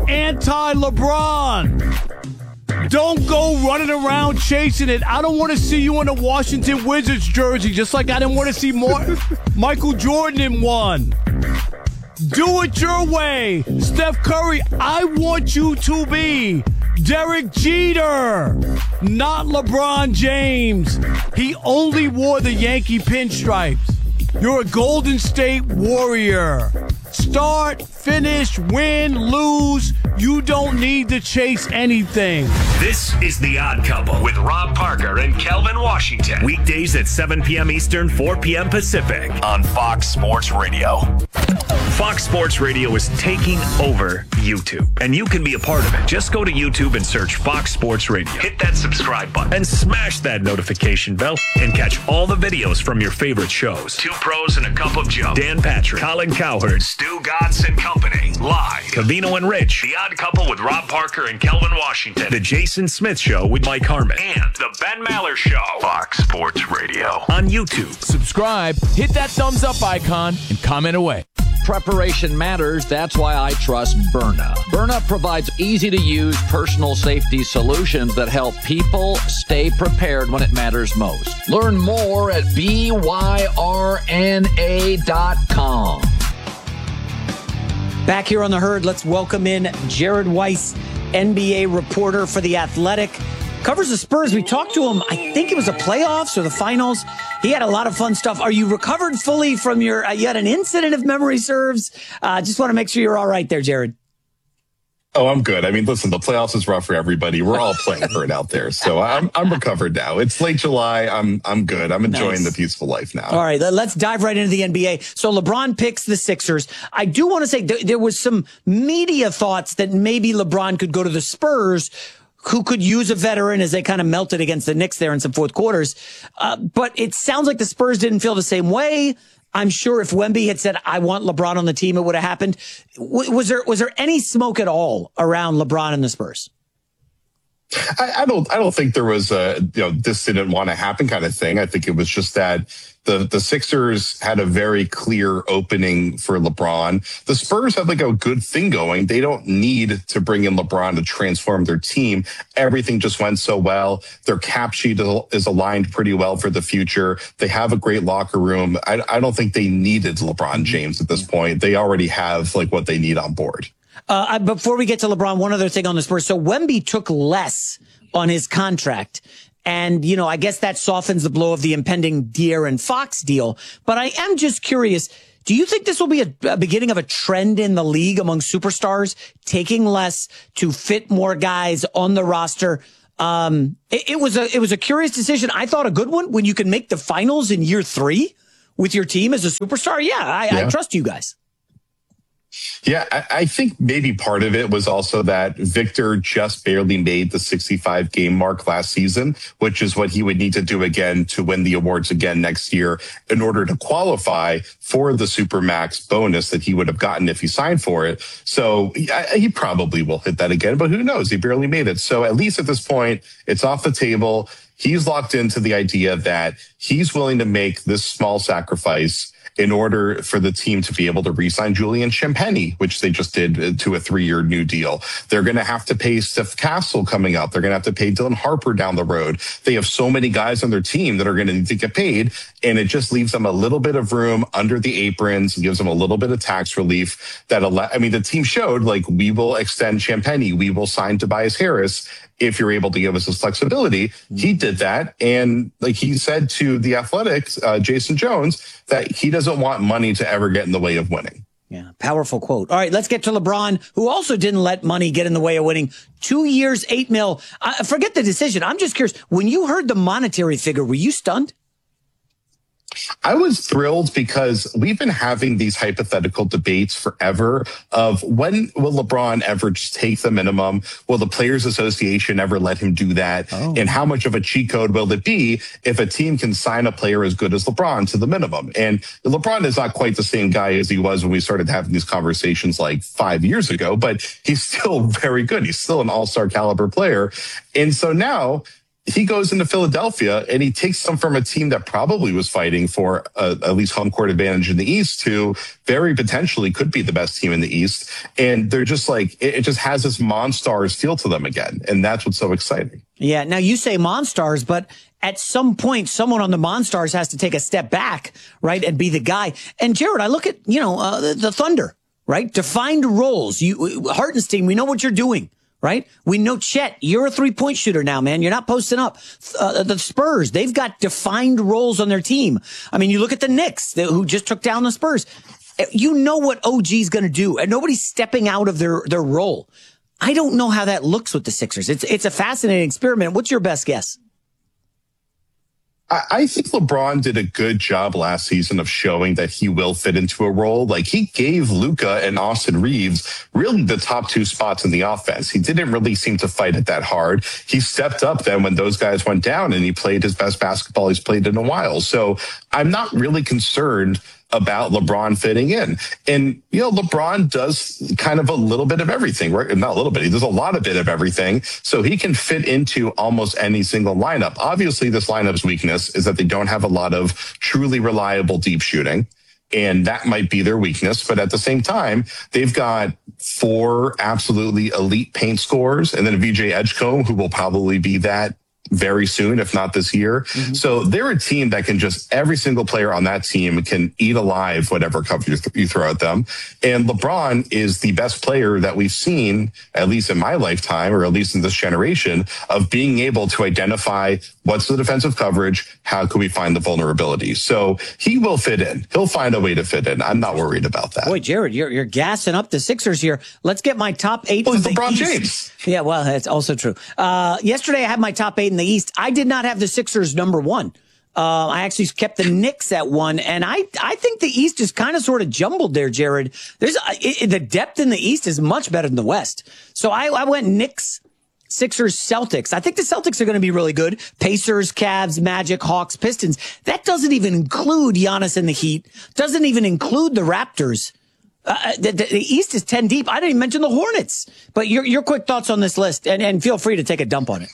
anti-LeBron. Don't go running around chasing it. I don't want to see you in a Washington Wizards jersey, just like I didn't want to see more Michael Jordan in one. Do it your way. Steph Curry, I want you to be Derek Jeter, not LeBron James. He only wore the Yankee pinstripes. You're a Golden State Warrior. Start, finish, win, lose. You don't need to chase anything. This is The Odd Couple with Rob Parker and Kelvin Washington. Weekdays at seven p.m. Eastern, four p.m. Pacific on Fox Sports Radio. Fox Sports Radio is taking over YouTube, and you can be a part of it. Just go to YouTube and search Fox Sports Radio. Hit that subscribe button and smash that notification bell and catch all the videos from your favorite shows. Two Pros and a Cup of Joe. Dan Patrick, Colin Cowherd, Stu Gotts and Company. Live. Cavino and Rich. The Odd Couple with Rob Parker and Kelvin Washington. The Jason Smith Show with Mike Harmon. And The Ben Maller Show. Fox Sports Radio. On YouTube. Subscribe, hit that thumbs up icon, and comment away. Preparation matters. That's why I trust Byrna. Byrna provides easy-to-use personal safety solutions that help people stay prepared when it matters most. Learn more at B Y R N A dot com. Back here on The Herd, let's welcome in Jared Weiss, N B A reporter for The Athletic. Covers the Spurs. We talked to him, I think it was the playoffs or the finals. He had a lot of fun stuff. Are you recovered fully from your, uh, you had an incident if memory serves? Uh, just want to make sure you're all right there, Jared. Oh, I'm good. I mean, listen, the playoffs is rough for everybody. We're all playing hurt out there. So I'm I'm recovered now. It's late July. I'm I'm good. I'm enjoying nice. the peaceful life now. All right, let's dive right into the N B A. So LeBron picks the Sixers. I do want to say th- there was some media thoughts that maybe LeBron could go to the Spurs, who could use a veteran as they kind of melted against the Knicks there in some fourth quarters. Uh, but it sounds like the Spurs didn't feel the same way. I'm sure if Wemby had said, I want LeBron on the team, it would have happened. W- was there was there any smoke at all around LeBron and the Spurs? I, I don't I don't think there was a, you know, this didn't want to happen kind of thing. I think it was just that the, the Sixers had a very clear opening for LeBron. The Spurs have like a good thing going. They don't need to bring in LeBron to transform their team. Everything just went so well. Their cap sheet is aligned pretty well for the future. They have a great locker room. I, I don't think they needed LeBron James at this point. They already have like what they need on board. Uh, before we get to LeBron, one other thing on the Spurs. So Wemby took less on his contract. And, you know, I guess that softens the blow of the impending De'Aaron Fox deal. But I am just curious, Do you think this will be a, a beginning of a trend in the league among superstars, taking less to fit more guys on the roster? Um, it, it was a it was a curious decision. I thought a good one when you can make the finals in year three with your team as a superstar. Yeah, I, yeah. I trust you guys. Yeah, I, I think maybe part of it was also that Victor just barely made the sixty-five game mark last season, which is what he would need to do again to win the awards again next year in order to qualify for the Supermax bonus that he would have gotten if he signed for it. So yeah, he probably will hit that again, but who knows? He barely made it. So at least at this point, it's off the table. He's locked into the idea that he's willing to make this small sacrifice in order for the team to be able to re-sign Julian Champagny, which they just did to a three-year new deal. They're going to have to pay Steph Castle coming up. They're going to have to pay Dylan Harper down the road. They have so many guys on their team that are going to need to get paid, and it just leaves them a little bit of room under the aprons and gives them a little bit of tax relief. That allow, I mean, the team showed, like, we will extend Champagny, we will sign Tobias Harris if you're able to give us this flexibility. He did that. And like he said to the Athletics, uh, Jason Jones, that he doesn't want money to ever get in the way of winning. Yeah, powerful quote. All right, let's get to LeBron, who also didn't let money get in the way of winning. Two years, eight mil. Uh, forget the decision. I'm just curious. When you heard the monetary figure, were you stunned? I was thrilled because we've been having these hypothetical debates forever of when will LeBron ever just take the minimum? Will the Players Association ever let him do that? Oh. And how much of a cheat code will it be if a team can sign a player as good as LeBron to the minimum? And LeBron is not quite the same guy as he was when we started having these conversations like five years ago, but he's still very good. He's still an all-star caliber player. And so now he goes into Philadelphia and he takes them from a team that probably was fighting for a, at least home court advantage in the East to very potentially could be the best team in the East. And they're just like, it, it just has this Monstars feel to them again. And that's what's so exciting. Yeah. Now you say Monstars, but at some point, someone on the Monstars has to take a step back, right? And be the guy. And Jared, I look at, you know, uh, the, the Thunder, right? Defined roles. You, Hartenstein, we know what you're doing. Right? We know Chet, you're a three-point shooter now, man. You're not posting up. Uh, the Spurs, they've got defined roles on their team. I mean, you look at the Knicks, who just took down the Spurs. You know what O G's going to do, and nobody's stepping out of their, their role. I don't know how that looks with the Sixers. It's, it's a fascinating experiment. What's your best guess? I think LeBron did a good job last season of showing that he will fit into a role. Like, he gave Luka and Austin Reeves really the top two spots in the offense. He didn't really seem to fight it that hard. He stepped up then when those guys went down and he played his best basketball he's played in a while. So I'm not really concerned about LeBron fitting in. And, you know, LeBron does kind of a little bit of everything, right? Not a little bit. He does a lot of bit of everything. So he can fit into almost any single lineup. Obviously, this lineup's weakness is that they don't have a lot of truly reliable deep shooting. And that might be their weakness. But at the same time, they've got four absolutely elite paint scorers and then a V J Edgecombe, who will probably be that very soon, if not this year. Mm-hmm. So they're a team that can just, every single player on that team can eat alive whatever cover you throw at them. And LeBron is the best player that we've seen, at least in my lifetime, or at least in this generation, of being able to identify what's the defensive coverage, how can we find the vulnerability. So he will fit in. He'll find a way to fit in. I'm not worried about that. Boy, Jared, you're you're gassing up the Sixers here. Let's get my top eight. Well, it's LeBron James. Yeah, well, that's also true. Uh, yesterday I had my top eight in the East. I did not have the Sixers number one. Uh, I actually kept the Knicks at one, and I I think the East is kind of sort of jumbled there, Jared. There's it, the depth in the East is much better than the West. So I, I went Knicks, Sixers, Celtics. I think the Celtics are going to be really good. Pacers, Cavs, Magic, Hawks, Pistons. That doesn't even include Giannis and the Heat. Doesn't even include the Raptors. Uh, the, the, the East is ten deep. I didn't even mention the Hornets. But your your quick thoughts on this list, and, and feel free to take a dump on it.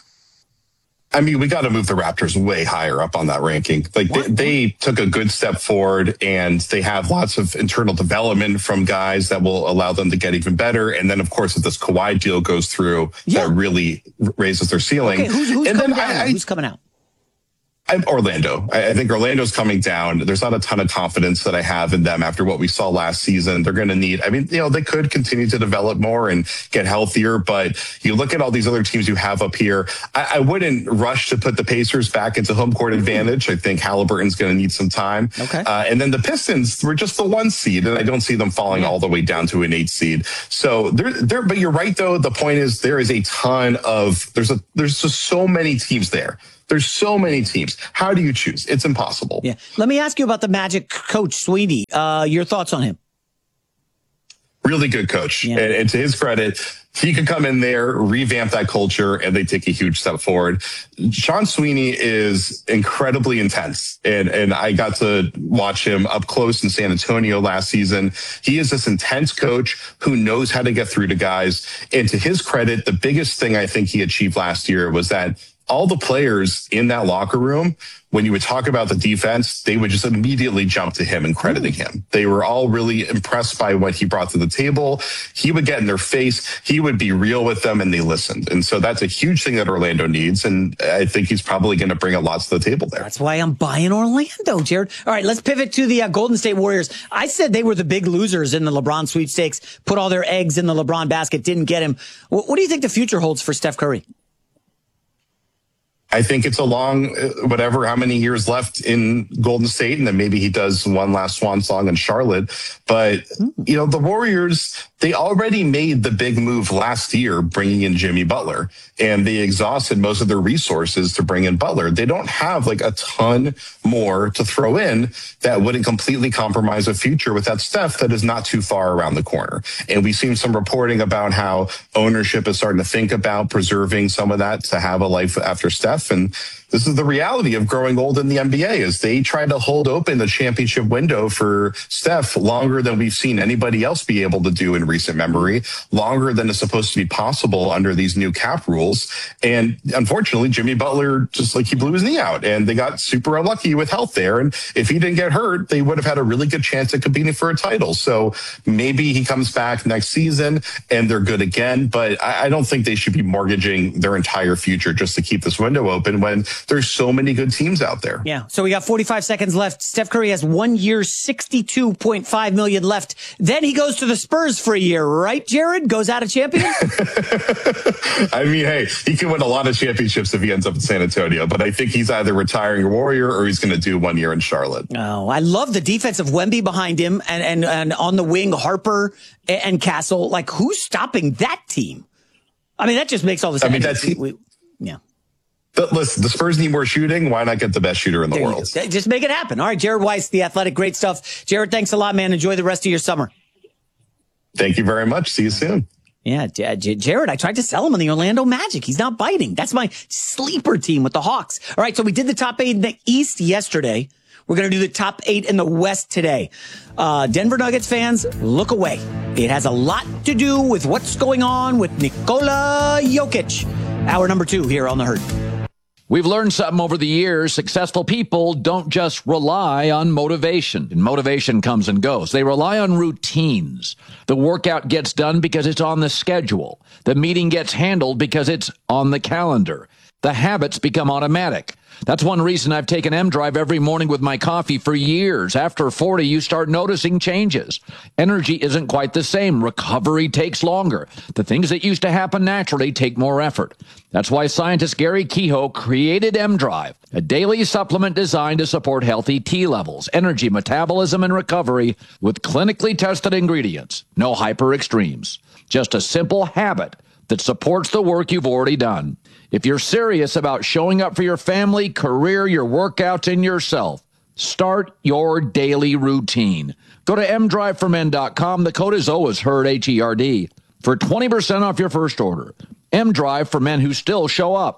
I mean, we got to move the Raptors way higher up on that ranking. Like they, they took a good step forward, and they have lots of internal development from guys that will allow them to get even better. And then, of course, if this Kawhi deal goes through, yeah. that really raises their ceiling. Okay, who's, who's and coming then down? I, Who's coming out? I'm Orlando. I, I think Orlando's coming down. There's not a ton of confidence that I have in them after what we saw last season. They're going to need, I mean, you know, they could continue to develop more and get healthier, but you look at all these other teams you have up here. I, I wouldn't rush to put the Pacers back into home court advantage. I think Halliburton's going to need some time. Okay. Uh, and then the Pistons were just the one seed, and I don't see them falling all the way down to an eight seed. So they're, they're, but you're right, though. The point is there is a ton of, there's a, there's just so many teams there. There's so many teams. How do you choose? It's impossible. Yeah. Let me ask you about the Magic coach, Sweeney. Uh, your thoughts on him? Really good coach. Yeah. And, and to his credit, he could come in there, revamp that culture, and they take a huge step forward. Sean Sweeney is incredibly intense. And, and I got to watch him up close in San Antonio last season. He is this intense coach who knows how to get through to guys. And to his credit, the biggest thing I think he achieved last year was that all the players in that locker room, when you would talk about the defense, they would just immediately jump to him and crediting him. They were all really impressed by what he brought to the table. He would get in their face. He would be real with them, and they listened. And so that's a huge thing that Orlando needs. And I think he's probably going to bring a lot to the table there. That's why I'm buying Orlando, Jared. All right, let's pivot to the uh, Golden State Warriors. I said they were the big losers in the LeBron sweepstakes, put all their eggs in the LeBron basket, didn't get him. What, what do you think the future holds for Steph Curry? I think it's a long, whatever, how many years left in Golden State, and then maybe he does one last swan song in Charlotte. But, you know, the Warriors, they already made the big move last year, bringing in Jimmy Butler, and they exhausted most of their resources to bring in Butler. They don't have like a ton more to throw in that wouldn't completely compromise a future with that Steph that is not too far around the corner. And we've seen some reporting about how ownership is starting to think about preserving some of that to have a life after Steph. And this is the reality of growing old in the N B A, is they try to hold open the championship window for Steph longer than we've seen anybody else be able to do in recent memory, longer than is supposed to be possible under these new cap rules. And unfortunately, Jimmy Butler, just like he blew his knee out, and they got super unlucky with health there. And if he didn't get hurt, they would have had a really good chance at competing for a title. So maybe he comes back next season and they're good again. But I, I don't think they should be mortgaging their entire future just to keep this window open when there's so many good teams out there. Yeah. So we got forty-five seconds left. Steph Curry has one year, sixty-two point five million left. Then he goes to the Spurs for a year, right, Jared? Goes out of champion? I mean, hey, he can win a lot of championships if he ends up in San Antonio, but I think he's either retiring a Warrior or he's going to do one year in Charlotte. Oh, I love the defense of Wemby behind him, and, and, and on the wing, Harper and Castle. Like, who's stopping that team? I mean, that just makes all the sense. I mean, that's... We, we, yeah. But listen, the Spurs need more shooting. Why not get the best shooter in the There world? Just make it happen. All right, Jared Weiss, The Athletic. Great stuff. Jared, thanks a lot, man. Enjoy the rest of your summer. Thank you very much. See you soon. Yeah, J- J- Jared, I tried to sell him on the Orlando Magic. He's not biting. That's my sleeper team with the Hawks. All right, so we did the top eight in the East yesterday. We're going to do the top eight in the West today. Uh, Denver Nuggets fans, look away. It has a lot to do with what's going on with Nikola Jokic. Hour number two here on The Herd. We've learned something over the years. Successful people don't just rely on motivation. And motivation comes and goes. They rely on routines. The workout gets done because it's on the schedule. The meeting gets handled because it's on the calendar. The habits become automatic. That's one reason I've taken M-Drive every morning with my coffee for years. After forty, you start noticing changes. Energy isn't quite the same. Recovery takes longer. The things that used to happen naturally take more effort. That's why scientist Gary Kehoe created M-Drive, a daily supplement designed to support healthy T levels, energy, metabolism, and recovery with clinically tested ingredients. No hyper extremes. Just a simple habit that supports the work you've already done. If you're serious about showing up for your family, career, your workouts, and yourself, start your daily routine. Go to m drive for men dot com. The code is always HERD, H E R D, for twenty percent off your first order. M-Drive for men who still show up.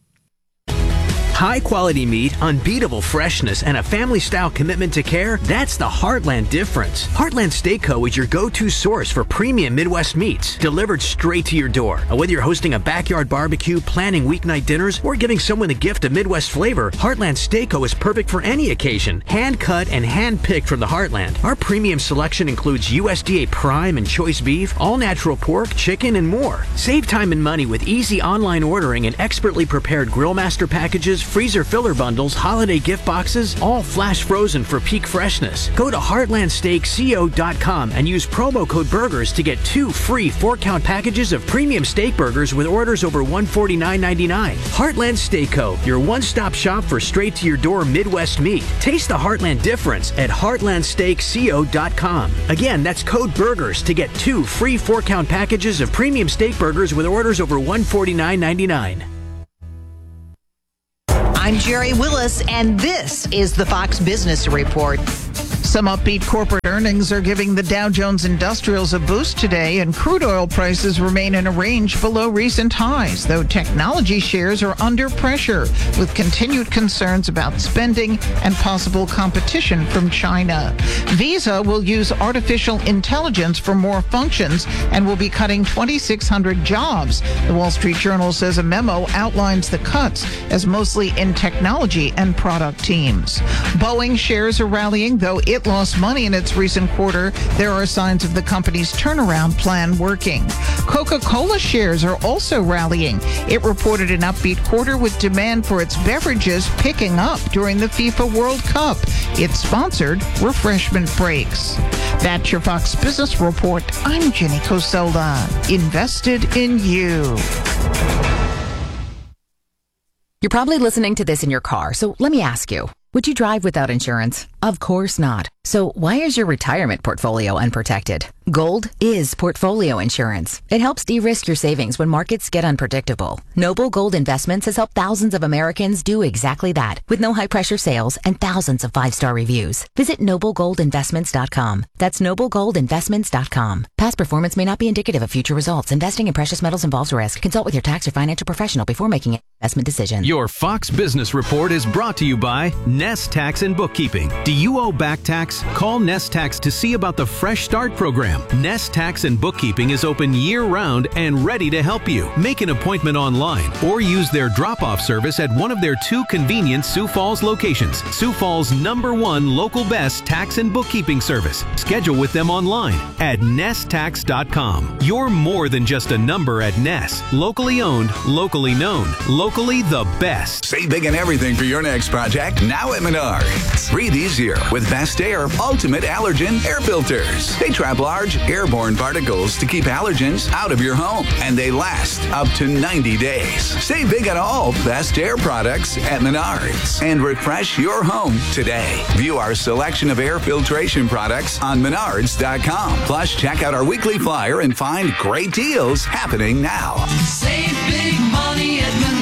High quality meat, unbeatable freshness, and a family style commitment to care, that's the Heartland difference. Heartland Steak Co. is your go-to source for premium Midwest meats, delivered straight to your door. And whether you're hosting a backyard barbecue, planning weeknight dinners, or giving someone a gift of Midwest flavor, Heartland Steak Co. is perfect for any occasion. Hand cut and hand picked from the Heartland. Our premium selection includes U S D A prime and choice beef, all natural pork, chicken, and more. Save time and money with easy online ordering and expertly prepared Grill Master packages freezer filler bundles, holiday gift boxes, all flash frozen for peak freshness. Go to heartland steak co dot com and use promo code BURGERS to get two free four-count packages of premium steak burgers with orders over one hundred forty-nine ninety-nine. Heartland Steak Co., your one-stop shop for straight-to-your-door Midwest meat. Taste the Heartland difference at heartland steak co dot com. Again, that's code BURGERS to get two free four-count packages of premium steak burgers with orders over one hundred forty-nine ninety-nine. I'm Jerry Willis, and this is the Fox Business Report. Some upbeat corporate earnings are giving the Dow Jones Industrials a boost today, and crude oil prices remain in a range below recent highs, though technology shares are under pressure, with continued concerns about spending and possible competition from China. Visa will use artificial intelligence for more functions and will be cutting twenty-six hundred jobs. The Wall Street Journal says a memo outlines the cuts as mostly in technology and product teams. Boeing shares are rallying, though it lost money in its recent quarter. There are signs of the company's turnaround plan working. Coca-Cola shares are also rallying. It reported an upbeat quarter with demand for its beverages picking up during the FIFA World Cup. It sponsored refreshment breaks. That's your Fox Business Report. I'm Jenny Coselda. Invested in you. You're probably listening to this in your car, so let me ask you. Would you drive without insurance? Of course not. So why is your retirement portfolio unprotected? Gold is portfolio insurance. It helps de-risk your savings when markets get unpredictable. Noble Gold Investments has helped thousands of Americans do exactly that, with no high-pressure sales and thousands of five-star reviews. Visit noble gold investments dot com. That's noble gold investments dot com. Past performance may not be indicative of future results. Investing in precious metals involves risk. Consult with your tax or financial professional before making an investment decision. Your Fox Business Report is brought to you by Nest Tax and Bookkeeping. Do you owe back tax? Call Nest Tax to see about the Fresh Start program. Nest Tax and Bookkeeping is open year-round and ready to help you. Make an appointment online or use their drop-off service at one of their two convenient Sioux Falls locations. Sioux Falls' number one local best tax and bookkeeping service. Schedule with them online at nest tax dot com. You're more than just a number at Nest. Locally owned, locally known, locally the best. Save big on everything for your next project now at Menards. Breathe easier with Best Air Ultimate Allergen Air Filters. They trap large airborne particles to keep allergens out of your home, and they last up to ninety days. Save big on all Best Air products at Menards and refresh your home today. View our selection of air filtration products on menards dot com. Plus, check out our weekly flyer and find great deals happening now. Save big money at Menards.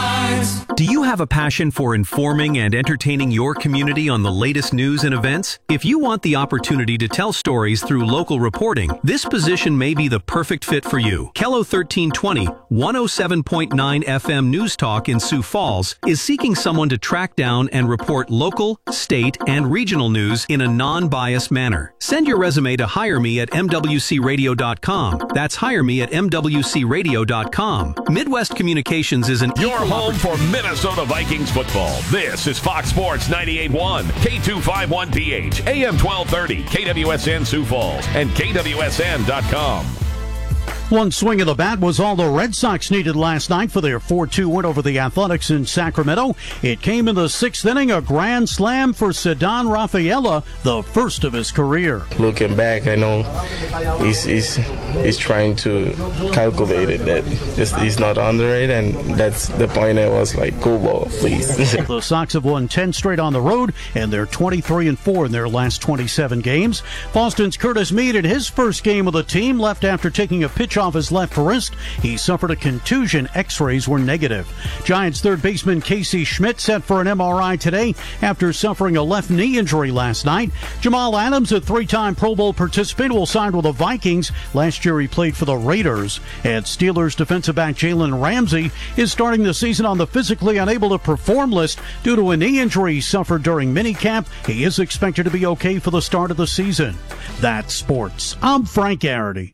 Do you have a passion for informing and entertaining your community on the latest news and events? If you want the opportunity to tell stories through local reporting, this position may be the perfect fit for you. Kello thirteen twenty, one oh seven point nine F M News Talk in Sioux Falls is seeking someone to track down and report local, state, and regional news in a non-biased manner. Send your resume to hire me at m w c radio dot com. That's hire me at m w c radio dot com. Midwest Communications is an Your home for Minnesota Vikings football. This is Fox Sports ninety-eight point one, K two fifty-one P H, A M twelve thirty, K W S N Sioux Falls, and K W S N dot com. One swing of the bat was all the Red Sox needed last night for their four two win over the Athletics in Sacramento. It came in the sixth inning, a grand slam for Ceddanne Rafaela, the first of his career. Looking back, I know he's, he's, he's trying to calculate it, that he's not under it, and that's the point. I was like, cool ball, please. The Sox have won ten straight on the road, and they're twenty-three and four in their last twenty-seven games. Boston's Curtis Mead in his first game with the team left after taking a pitch off his left wrist. He suffered a contusion. X-rays were negative. Giants third baseman Casey Schmidt set for an M R I today after suffering a left knee injury last night. Jamal Adams, a three-time Pro Bowl participant, will sign with the Vikings. Last year he played for the Raiders. And Steelers defensive back Jalen Ramsey is starting the season on the physically unable to perform list due to a knee injury he suffered during minicamp. He is expected to be okay for the start of the season. That's sports. I'm Frank Garrity.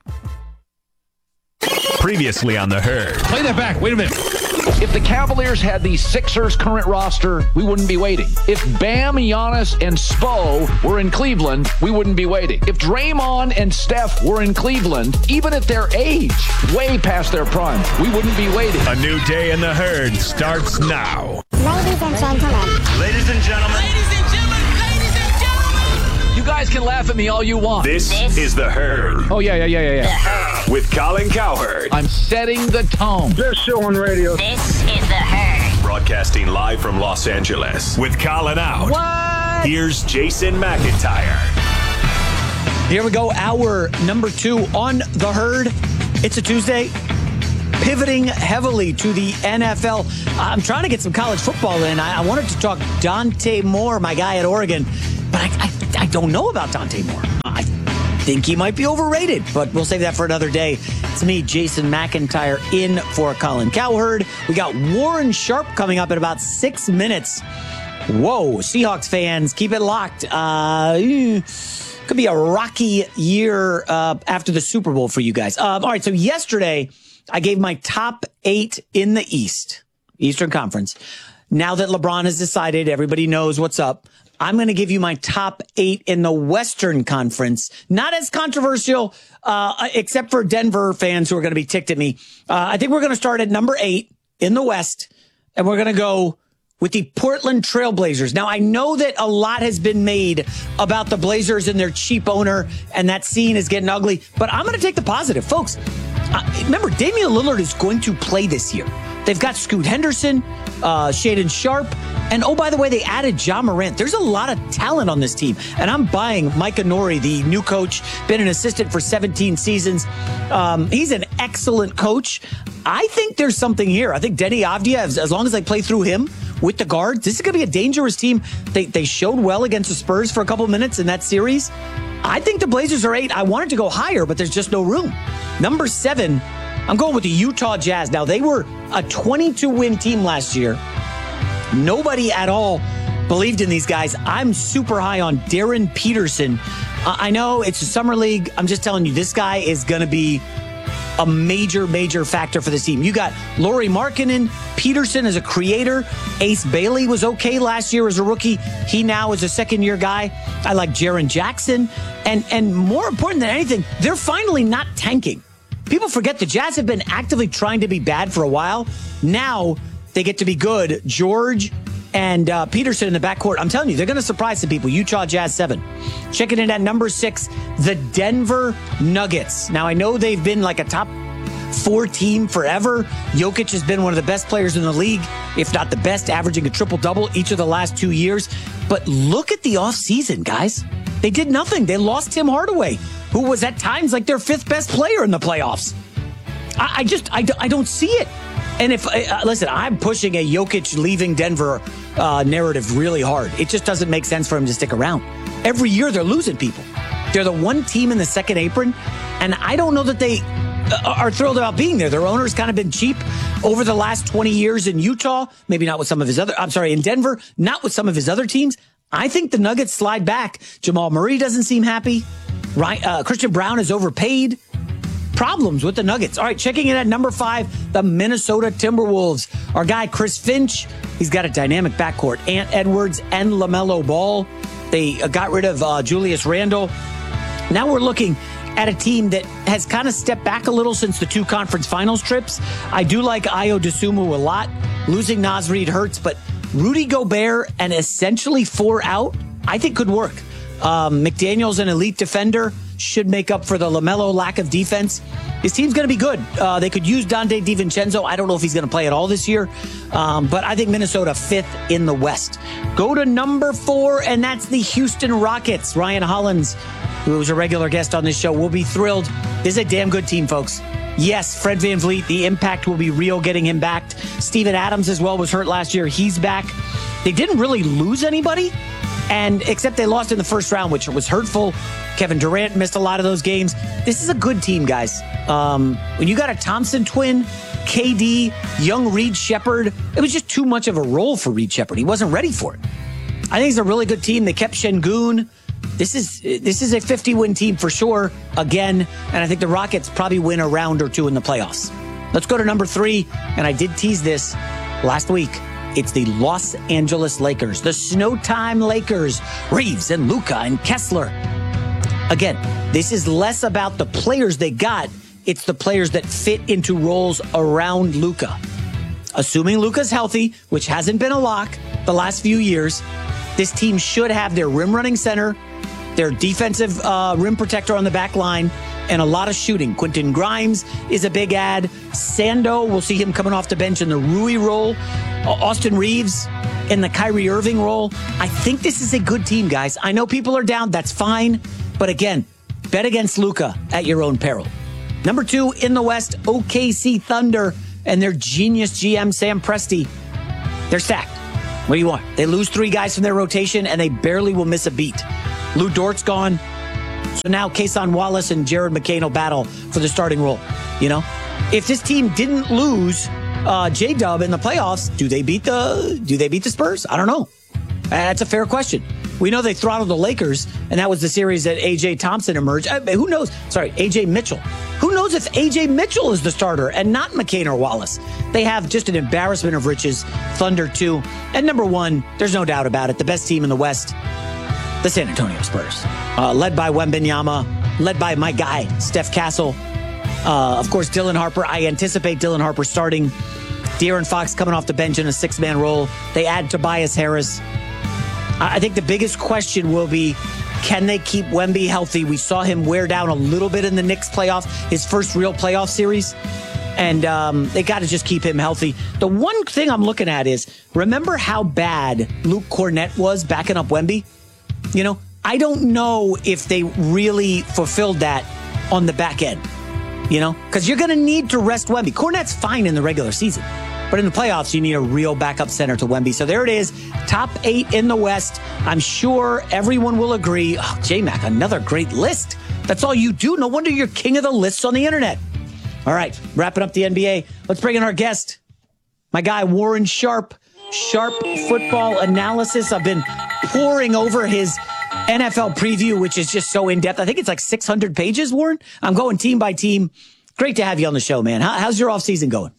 Previously on The Herd. Play that back. Wait a minute. If the Cavaliers had the Sixers' current roster, we wouldn't be waiting. If Bam, Giannis, and Spo were in Cleveland, we wouldn't be waiting. If Draymond and Steph were in Cleveland, even at their age, way past their prime, we wouldn't be waiting. A new day in The Herd starts now. Ladies and gentlemen. Ladies and gentlemen. Ladies and gentlemen. Ladies and gentlemen. You guys can laugh at me all you want. This, this is The Herd. Oh, yeah, yeah, yeah, yeah, yeah. With Colin Cowherd. I'm setting the tone. Best show on radio. This is The Herd. Broadcasting live from Los Angeles. With Colin out. What? Here's Jason McIntyre. Here we go. Hour number two on The Herd. It's a Tuesday. Pivoting heavily to the N F L. I'm trying to get some college football in. I, I wanted to talk Dante Moore, my guy at Oregon, but I, I, I don't know about Dante Moore. I think he might be overrated, but we'll save that for another day. It's me, Jason McIntyre, in for Colin Cowherd. We got Warren Sharp coming up in about six minutes. Whoa, Seahawks fans, keep it locked. Uh, could be a rocky year uh, after the Super Bowl for you guys. Uh, all right, so yesterday I gave my top eight in the East, Eastern Conference. Now that LeBron has decided, everybody knows what's up. I'm going to give you my top eight in the Western Conference. Not as controversial, uh, except for Denver fans who are going to be ticked at me. Uh, I think we're going to start at number eight in the West, and we're going to go with the Portland Trailblazers. Now, I know that a lot has been made about the Blazers and their cheap owner, and that scene is getting ugly, but I'm going to take the positive. Folks, uh, remember, Damian Lillard is going to play this year. They've got Scoot Henderson, uh, Shaedon Sharp, and oh, by the way, they added Ja Morant. There's a lot of talent on this team, and I'm buying Micah Nori, the new coach, been an assistant for seventeen seasons. Um, he's an excellent coach. I think there's something here. I think Denny Avdia, as, as long as they play through him with the guards, this is going to be a dangerous team. They, they showed well against the Spurs for a couple minutes in that series. I think the Blazers are eight. I wanted to go higher, but there's just no room. Number seven, I'm going with the Utah Jazz. Now, they were a twenty-two win team last year. Nobody at all believed in these guys. I'm super high on Darren Peterson. Uh, I know it's a summer league. I'm just telling you, this guy is going to be a major, major factor for this team. You got Lauri Markkanen, Peterson as a creator. Ace Bailey was okay last year as a rookie. He now is a second-year guy. I like Jaren Jackson. And, and more important than anything, they're finally not tanking. People forget the Jazz have been actively trying to be bad for a while. Now they get to be good. George and uh, Peterson in the backcourt. I'm telling you, they're going to surprise some people. Utah Jazz seven. Checking in at number six, the Denver Nuggets. Now, I know they've been like a top four team forever. Jokic has been one of the best players in the league, if not the best, averaging a triple-double each of the last two years. But look at the offseason, guys. They did nothing. They lost Tim Hardaway, who was at times like their fifth best player in the playoffs. I, I just, I, I don't see it. And if, uh, listen, I'm pushing a Jokic leaving Denver uh, narrative really hard. It just doesn't make sense for him to stick around. Every year they're losing people. They're the one team in the second apron, and I don't know that they uh, are thrilled about being there. Their owner's kind of been cheap over the last twenty years in Utah, maybe not with some of his other, I'm sorry, in Denver, not with some of his other teams. I think the Nuggets slide back. Jamal Murray doesn't seem happy. Right, uh, Christian Brown is overpaid. Problems with the Nuggets. All right, checking in at number five, the Minnesota Timberwolves. Our guy, Chris Finch, he's got a dynamic backcourt. Ant Edwards and LaMelo Ball. They uh, got rid of uh, Julius Randle. Now we're looking at a team that has kind of stepped back a little since the two conference finals trips. I do like Ayo Dosunmu a lot. Losing Naz Reid hurts, but Rudy Gobert and essentially four out, I think could work. Um, McDaniel's an elite defender, should make up for the LaMelo lack of defense. His team's going to be good. Uh, they could use Dante DiVincenzo. I don't know if he's going to play at all this year, um, but I think Minnesota fifth in the West. Go to number four, and that's the Houston Rockets. Ryan Hollins, who was a regular guest on this show, will be thrilled. This is a damn good team, folks. Yes, Fred VanVleet, the impact will be real getting him back. Steven Adams as well was hurt last year. He's back. They didn't really lose anybody. And except they lost in the first round, which was hurtful. Kevin Durant missed a lot of those games. This is a good team, guys. Um, when you got a Thompson twin, K D, young Reed Shepherd, it was just too much of a role for Reed Shepherd. He wasn't ready for it. I think it's a really good team. They kept Şengün. This is this is a fifty-win team for sure, again. And I think the Rockets probably win a round or two in the playoffs. Let's go to number three. And I did tease this last week. It's the Los Angeles Lakers, the Snowtime Lakers, Reeves and Luka and Kessler. Again, this is less about the players they got. It's the players that fit into roles around Luka. Assuming Luka's healthy, which hasn't been a lock, the last few years. This team should have their rim running center, their defensive uh, rim protector on the back line, and a lot of shooting. Quentin Grimes is a big add. Sando, we'll see him coming off the bench in the Rui role. Austin Reeves in the Kyrie Irving role. I think this is a good team, guys. I know people are down. That's fine. But again, bet against Luka at your own peril. Number two in the West, O K C Thunder and their genius G M, Sam Presti. They're stacked. What do you want? They lose three guys from their rotation, and they barely will miss a beat. Lou Dort's gone. So now Kason Wallace and Jared McCain will battle for the starting role. You know, if this team didn't lose uh, J-Dub in the playoffs, do they beat the do they beat the Spurs? I don't know. That's a fair question. We know they throttled the Lakers, and that was the series that A J Thompson emerged. I mean, who knows? Sorry, A J Mitchell. Who knows if A J Mitchell is the starter and not McCain or Wallace? They have just an embarrassment of riches. Thunder two. And number one, there's no doubt about it, the best team in the West, the San Antonio Spurs. Uh, led by Wembanyama, led by my guy, Steph Castle. Uh, of course, Dylan Harper. I anticipate Dylan Harper starting. De'Aaron Fox coming off the bench in a six-man role. They add Tobias Harris. I think the biggest question will be, can they keep Wemby healthy? We saw him wear down a little bit in the Knicks playoff, his first real playoff series. And um, they got to just keep him healthy. The one thing I'm looking at is, remember how bad Luke Cornett was backing up Wemby? You know, I don't know if they really fulfilled that on the back end. You know, because you're going to need to rest Wemby. Cornett's fine in the regular season, but in the playoffs, you need a real backup center to Wemby. So there it is, top eight in the West. I'm sure everyone will agree. Oh, J-Mac, another great list. That's all you do. No wonder you're king of the lists on the internet. All right, wrapping up the N B A. Let's bring in our guest, my guy, Warren Sharp. Sharp football analysis. I've been poring over his N F L preview, which is just so in-depth. I think it's like six hundred pages, Warren. I'm going team by team. Great to have you on the show, man. How, how's your offseason going?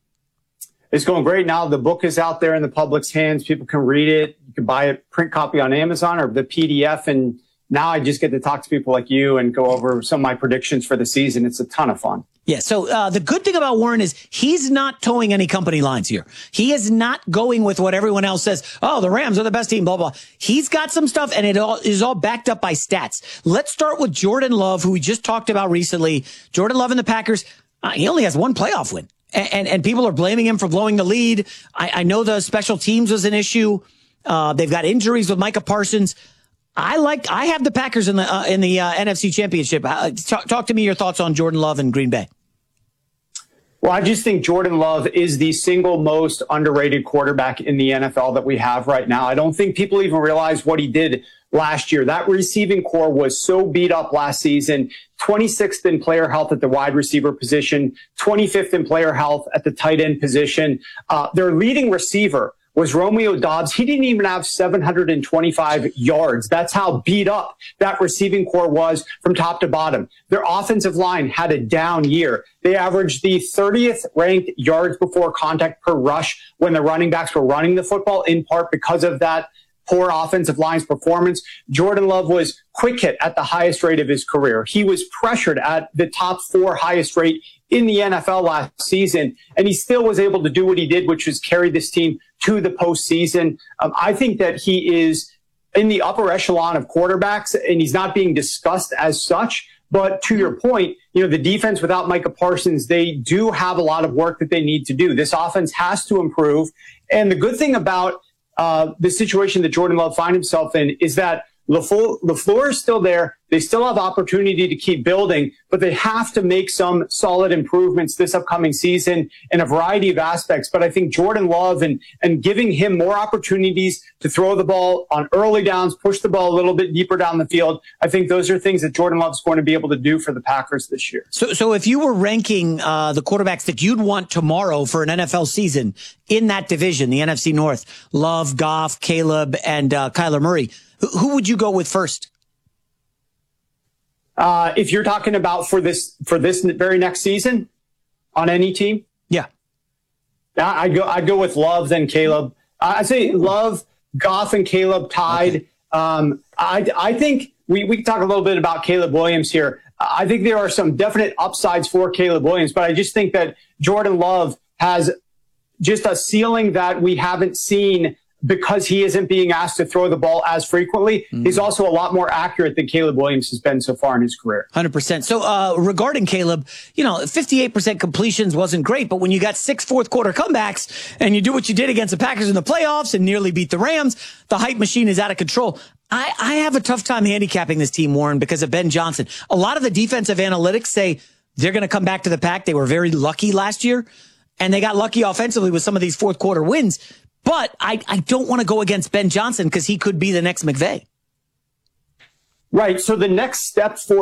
It's going great. Now the book is out there in the public's hands. People can read it. You can buy a print copy on Amazon or the P D F. And now I just get to talk to people like you and go over some of my predictions for the season. It's a ton of fun. Yeah, so uh, the good thing about Warren is he's not towing any company lines here. He is not going with what everyone else says. Oh, the Rams are the best team, blah, blah. He's got some stuff, and it all is all backed up by stats. Let's start with Jordan Love, who we just talked about recently. Jordan Love and the Packers, uh, he only has one playoff win. And, and, and people are blaming him for blowing the lead. I, I know the special teams was an issue. Uh, they've got injuries with Micah Parsons. I like, I have the Packers in the, uh, in the, uh, N F C Championship. Uh, talk, talk to me your thoughts on Jordan Love and Green Bay. Well, I just think Jordan Love is the single most underrated quarterback in the N F L that we have right now. I don't think people even realize what he did last year. That receiving core was so beat up last season. twenty-sixth in player health at the wide receiver position, twenty-fifth in player health at the tight end position. Uh, their leading receiver was Romeo Doubs. He didn't even have seven hundred twenty-five yards. That's how beat up that receiving core was from top to bottom. Their offensive line had a down year. They averaged the thirtieth ranked yards before contact per rush when the running backs were running the football, in part because of that poor offensive line's performance. Jordan Love was quick hit at the highest rate of his career. He was pressured at the top four highest rate in the N F L last season, and he still was able to do what he did, which was carry this team to the postseason. Um, I think that he is in the upper echelon of quarterbacks, and he's not being discussed as such. But to your point, you know, the defense without Micah Parsons, they do have a lot of work that they need to do. This offense has to improve. And the good thing about uh, the situation that Jordan Love finds himself in is that LaFleur, LaFleur is still there. They still have opportunity to keep building, but they have to make some solid improvements this upcoming season in a variety of aspects. But I think Jordan Love and, and giving him more opportunities to throw the ball on early downs, push the ball a little bit deeper down the field, I think those are things that Jordan Love's going to be able to do for the Packers this year. So, so if you were ranking uh, the quarterbacks that you'd want tomorrow for an N F L season in that division, the N F C North, Love, Goff, Caleb, and uh, Kyler Murray, who would you go with first? Uh, if you're talking about for this for this very next season on any team, yeah, I go I'd go with Love then Caleb. I'd say Love, Goff, and Caleb tied. Okay. Um, I I think we we can talk a little bit about Caleb Williams here. I think there are some definite upsides for Caleb Williams, but I just think that Jordan Love has just a ceiling that we haven't seen because he isn't being asked to throw the ball as frequently, mm. he's also a lot more accurate than Caleb Williams has been so far in his career. one hundred percent. So uh, regarding Caleb, you know, fifty-eight percent completions wasn't great, but when you got six fourth quarter comebacks and you do what you did against the Packers in the playoffs and nearly beat the Rams, the hype machine is out of control. I, I have a tough time handicapping this team, Warren, because of Ben Johnson. A lot of the defensive analytics say they're going to come back to the pack. They were very lucky last year, and they got lucky offensively with some of these fourth quarter wins. But I, I don't want to go against Ben Johnson because he could be the next McVay. Right. So the next step for